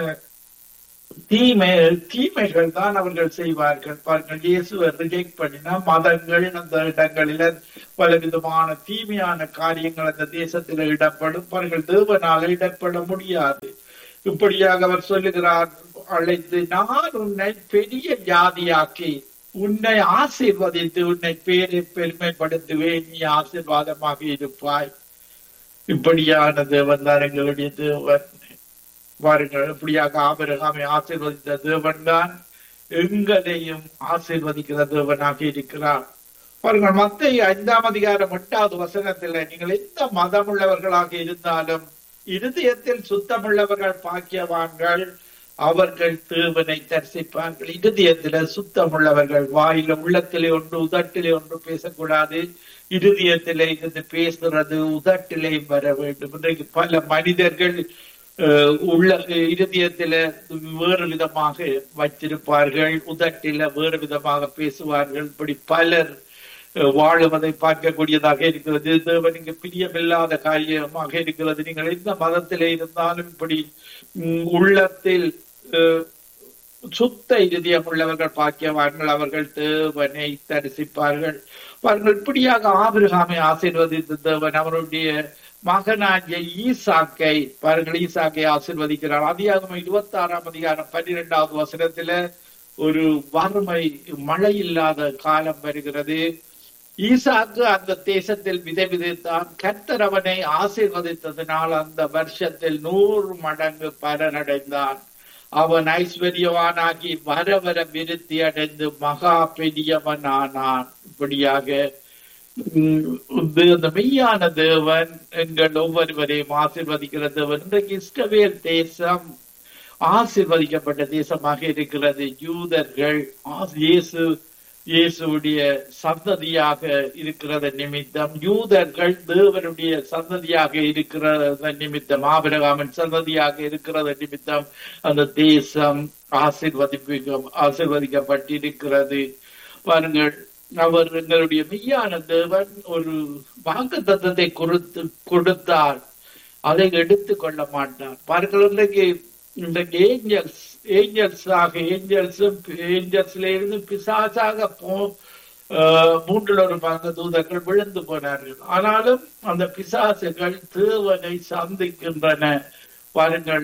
தீமைகள் தான் அவர்கள் செய்வார்கள். பாருங்கள், இயேசுவை ரிஜெக்ட் பண்ணினா மதங்கள் அந்த இடங்களில பலவிதமான தீமையான காரியங்கள் அந்த தேசத்தில் இடப்படும். பாருங்கள், தேவனால இடப்பட முடியாது. இப்படியாக அவர் சொல்லுகிறார், அழைத்து நான் உன்னை பெரிய ஜாதியாக்கி உன்னை ஆசீர்வதித்து உன்னை பேரை பெருமைப்படுத்துவேன், நீ ஆசீர்வாதமாக இருப்பாய். இப்படியான தேவன் தான் எங்களுடைய தேவன். பாருங்கள், இப்படியாக ஆபிரகாமை ஆசீர்வதித்த தேவன் தான் எங்களையும் ஆசீர்வதிக்கிற தேவனாக இருக்கிறார். பாருங்கள், மத்தேயு 5ஆம் அதிகாரம் 8வது வசனத்துல, நீங்கள் எந்த மதம் உள்ளவர்களாக இருந்தாலும் இருதயத்தில் சுத்தமுள்ளவர்கள் பாக்கியவான்கள், அவர்கள் தேவனை தரிசிப்பார்கள். இருதயத்தில சுத்தமுள்ளவர்கள், வாயில உள்ளத்திலே ஒன்று உதட்டிலே ஒன்று பேசக்கூடாது, இருதயத்திலே இருந்து பேசுறது உதட்டிலே வர வேண்டும். இன்றைக்கு பல மனிதர்கள் உள்ள இருதயத்தில வேறு விதமாக வச்சிருப்பார்கள், உதட்டில வேறு விதமாக பேசுவார்கள். இப்படி பலர் வாழுவதை பார்க்கக்கூடியதாக இருக்கிறது. தேவனுக்கு பிரியமில்லாத காரியமாக இருக்கிறது. நீங்கள் எந்த மதத்திலே இருந்தாலும் இப்படி உள்ளத்தில் சுத்த இருதயம் உள்ளவர்கள் பாக்கியவான்கள், அவர்கள் தேவனை தரிசிப்பார்கள். அவர்கள் இப்படியாக ஆபிரகாமை ஆசீர்வதித்த தேவன் அவருடைய மகனாகிய ஈசாக்கை, பாருங்கள், ஈசாக்கை ஆசீர்வதிக்கிறார். அதிகாரம் 26ஆம் அதிகாரம் 12வது வசனத்துல ஒரு வறுமை, மழை இல்லாத காலம் வருகிறது. ஈசாக்கு அந்த தேசத்தில் விதைத்தான். கர்த்தர் அவனை ஆசீர்வதித்ததினால் அந்த வருஷத்தில் 100 மடங்கு பலனடைந்தான். அவன் ஐஸ்வர்யவானாகி வர வர விருத்தி அடைந்து மகா பெரியவனானான். இப்படியாக அந்த மெய்யான தேவன் எங்கள் ஒவ்வொருவரையும் ஆசீர்வதிக்கிற தேவன். இன்றைக்கு இஸ்ரவேல் தேசம் ஆசீர்வதிக்கப்பட்ட தேசமாக இருக்கிறது. யூதர்கள் இயேசுடைய சந்ததியாக இருக்கிறத நிமித்தம், யூதர்கள் தேவனுடைய சந்ததியாக இருக்கிறத நிமித்தம், ஆபிரகாமின் சந்ததியாக இருக்கிறத நிமித்தம் அந்த தேசம் ஆசீர்வதிக்கப்பட்டிருக்கிறது. பாருங்கள், அவர் எங்களுடைய மெய்யான தேவன் ஒரு வாக்குத்தத்தத்தை கொடுத்தால் அதை எடுத்துக் கொள்ள மாட்டார். பாருங்கள், இன்றைக்கு ஏஞ்சல்ஸ்ல இருந்து பிசாசாக 3 பங்கு தூதர்கள் விழுந்து போனார்கள். ஆனாலும் அந்த பிசாசுகள் தேவனை சந்திக்கின்றன. பாருங்கள்,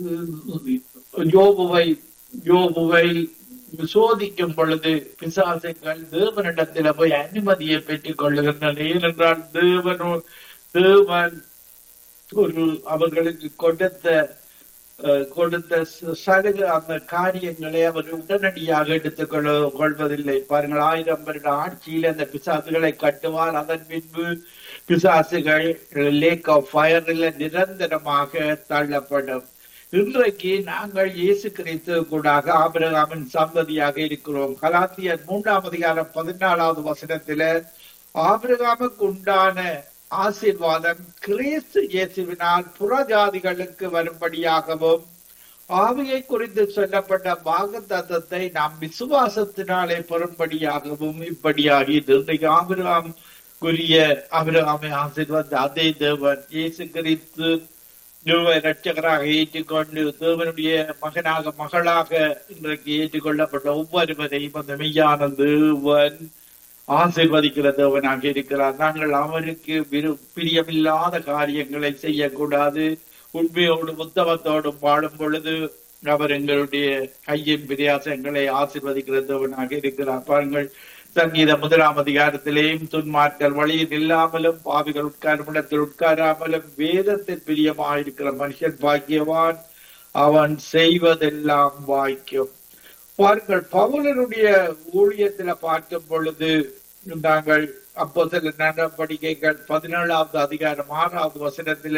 யோபுவை சோதிக்கும் பொழுது பிசாசுகள் தேவனிடத்துல போய் அனுமதியை பெற்றுக் கொள்ளுகின்றன. ஏனென்றால் தேவன் ஒரு அவர்களுக்கு கொடுத்த சலுகை, அந்த காரியங்களை அவர் உடனடியாக எடுத்துக் கொள்வதில்லை. பாருங்கள், 1000 வருட ஆட்சியில் அந்த பிசாசுகளை கட்டுவார். அதன் பின்பு பிசாசுகள் லேக் ஆஃப் ஃபயர்ல நிரந்தரமாக தள்ளப்படும். இன்றைக்கு நாங்கள் இயேசு கிறிஸ்து கூடாக ஆபிரகாமின் சந்ததியாக இருக்கிறோம். கலாத்தியர் 3ஆம் அதிகாரம் 14வது வசனத்தில ஆபிரகாமுக்கு உண்டான ஆசீர்வாதம் கிறிஸ்து இயேசுவினால் புறஜாதிகளுக்கு வரும்படியாகவும், ஆவியை குறித்து சொல்லப்பட்ட வாக்குத்தத்தத்தை நாம் விசுவாசத்தினாலே பெறும்படியாகவும் இப்படியாகியது. இன்றைக்கு ஆபிரகாமை ஆசீர்வாத அதே தேவன் இயேசு கிறிஸ்து இரட்சகராக ஏற்றுக்கொண்டு தேவனுடைய மகளாக இன்றைக்கு ஏற்றுக்கொள்ளப்பட்ட ஒவ்வொருவரையும் அந்த மெய்யான தேவன் ஆசீர்வதிக்கிற தேவனாக இருக்கிறார். நாங்கள் அவருக்கு பிரியமில்லாத காரியங்களை செய்யக்கூடாது. உண்மையோடு உத்தமத்தோடும் வாழும் பொழுது அவர் எங்களுடைய கையின் பிரயாசங்களை ஆசீர்வதிக்கிற தேவனாக இருக்கிறார். பாருங்கள், சங்கீதம் 1ஆம் அதிகாரத்திலேயும் துன்மார்கள் வழியில் இல்லாமலும் பாவிகள் உட்காரும் இடத்தில் உட்காராமலும் வேதத்தில் பிரியமாயிருக்கிற மனுஷன் பாக்கியவான், அவன் செய்வதெல்லாம் வாய்க்கும். பாருங்கள், பவுலனுடைய ஊழியத்துல பார்க்கும் பொழுது நாங்கள் அப்போஸ்தலர் நடவடிக்கைகள் 17ஆவது அதிகாரம் 6வது வசனத்தில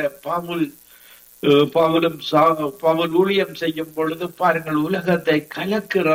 பவுல் ஊழியம் செய்யும் பொழுது பாருங்கள், உலகத்தை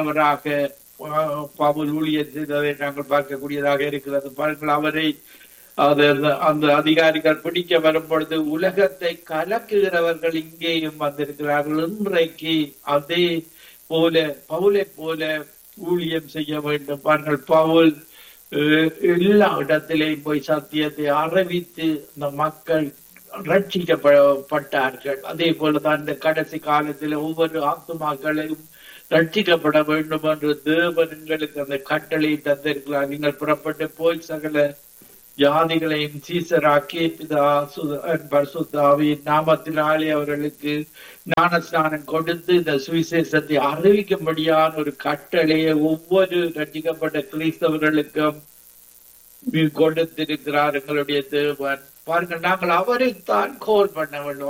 கலக்கிறவராக பவுல் ஊழியம் செய்ததை நாங்கள் பார்க்கக்கூடியதாக இருக்கிறது. பாருங்கள், அவரை அந்த அதிகாரிகள் பிடிக்க வரும் பொழுது உலகத்தை கலக்குகிறவர்கள் இங்கேயும் வந்திருக்கிறார்கள். இன்றைக்கு அதே போல பவுலை போல ஊழியம் செய்ய வேண்டும். பாருங்கள், பவுல் எல்லா இடத்திலேயும் போய் சத்தியத்தை அறிவித்து அந்த மக்கள் ரட்சிக்கப்பட்டார்கள். அதே போலதான் இந்த கடைசி காலத்தில் ஒவ்வொரு ஆத்துமாக்களையும் ரட்சிக்கப்பட வேண்டும் என்று தேவன் எங்களுக்கு அந்த கட்டளை தந்திருக்கிறார். நீங்கள் புறப்பட்டு போய் சகல ஜாதிகளையும் சீசராக்கி பிதா பரிசுத்தாவியின் நாமத்தினாலே அவர்களுக்கு ஞானஸ்நானம் கொடுத்து இந்த சுவிசேஷத்தை அறிவிக்கும்படியான ஒரு கட்டளையை ஒவ்வொரு ரட்சிக்கப்பட்ட கிறிஸ்தவர்களுக்கும் கொடுத்திருக்கிறார் எங்களுடைய தேவன். பாருங்கள், நாங்கள் அவரைத்தான் கோல் பண்ண வேண்டும்.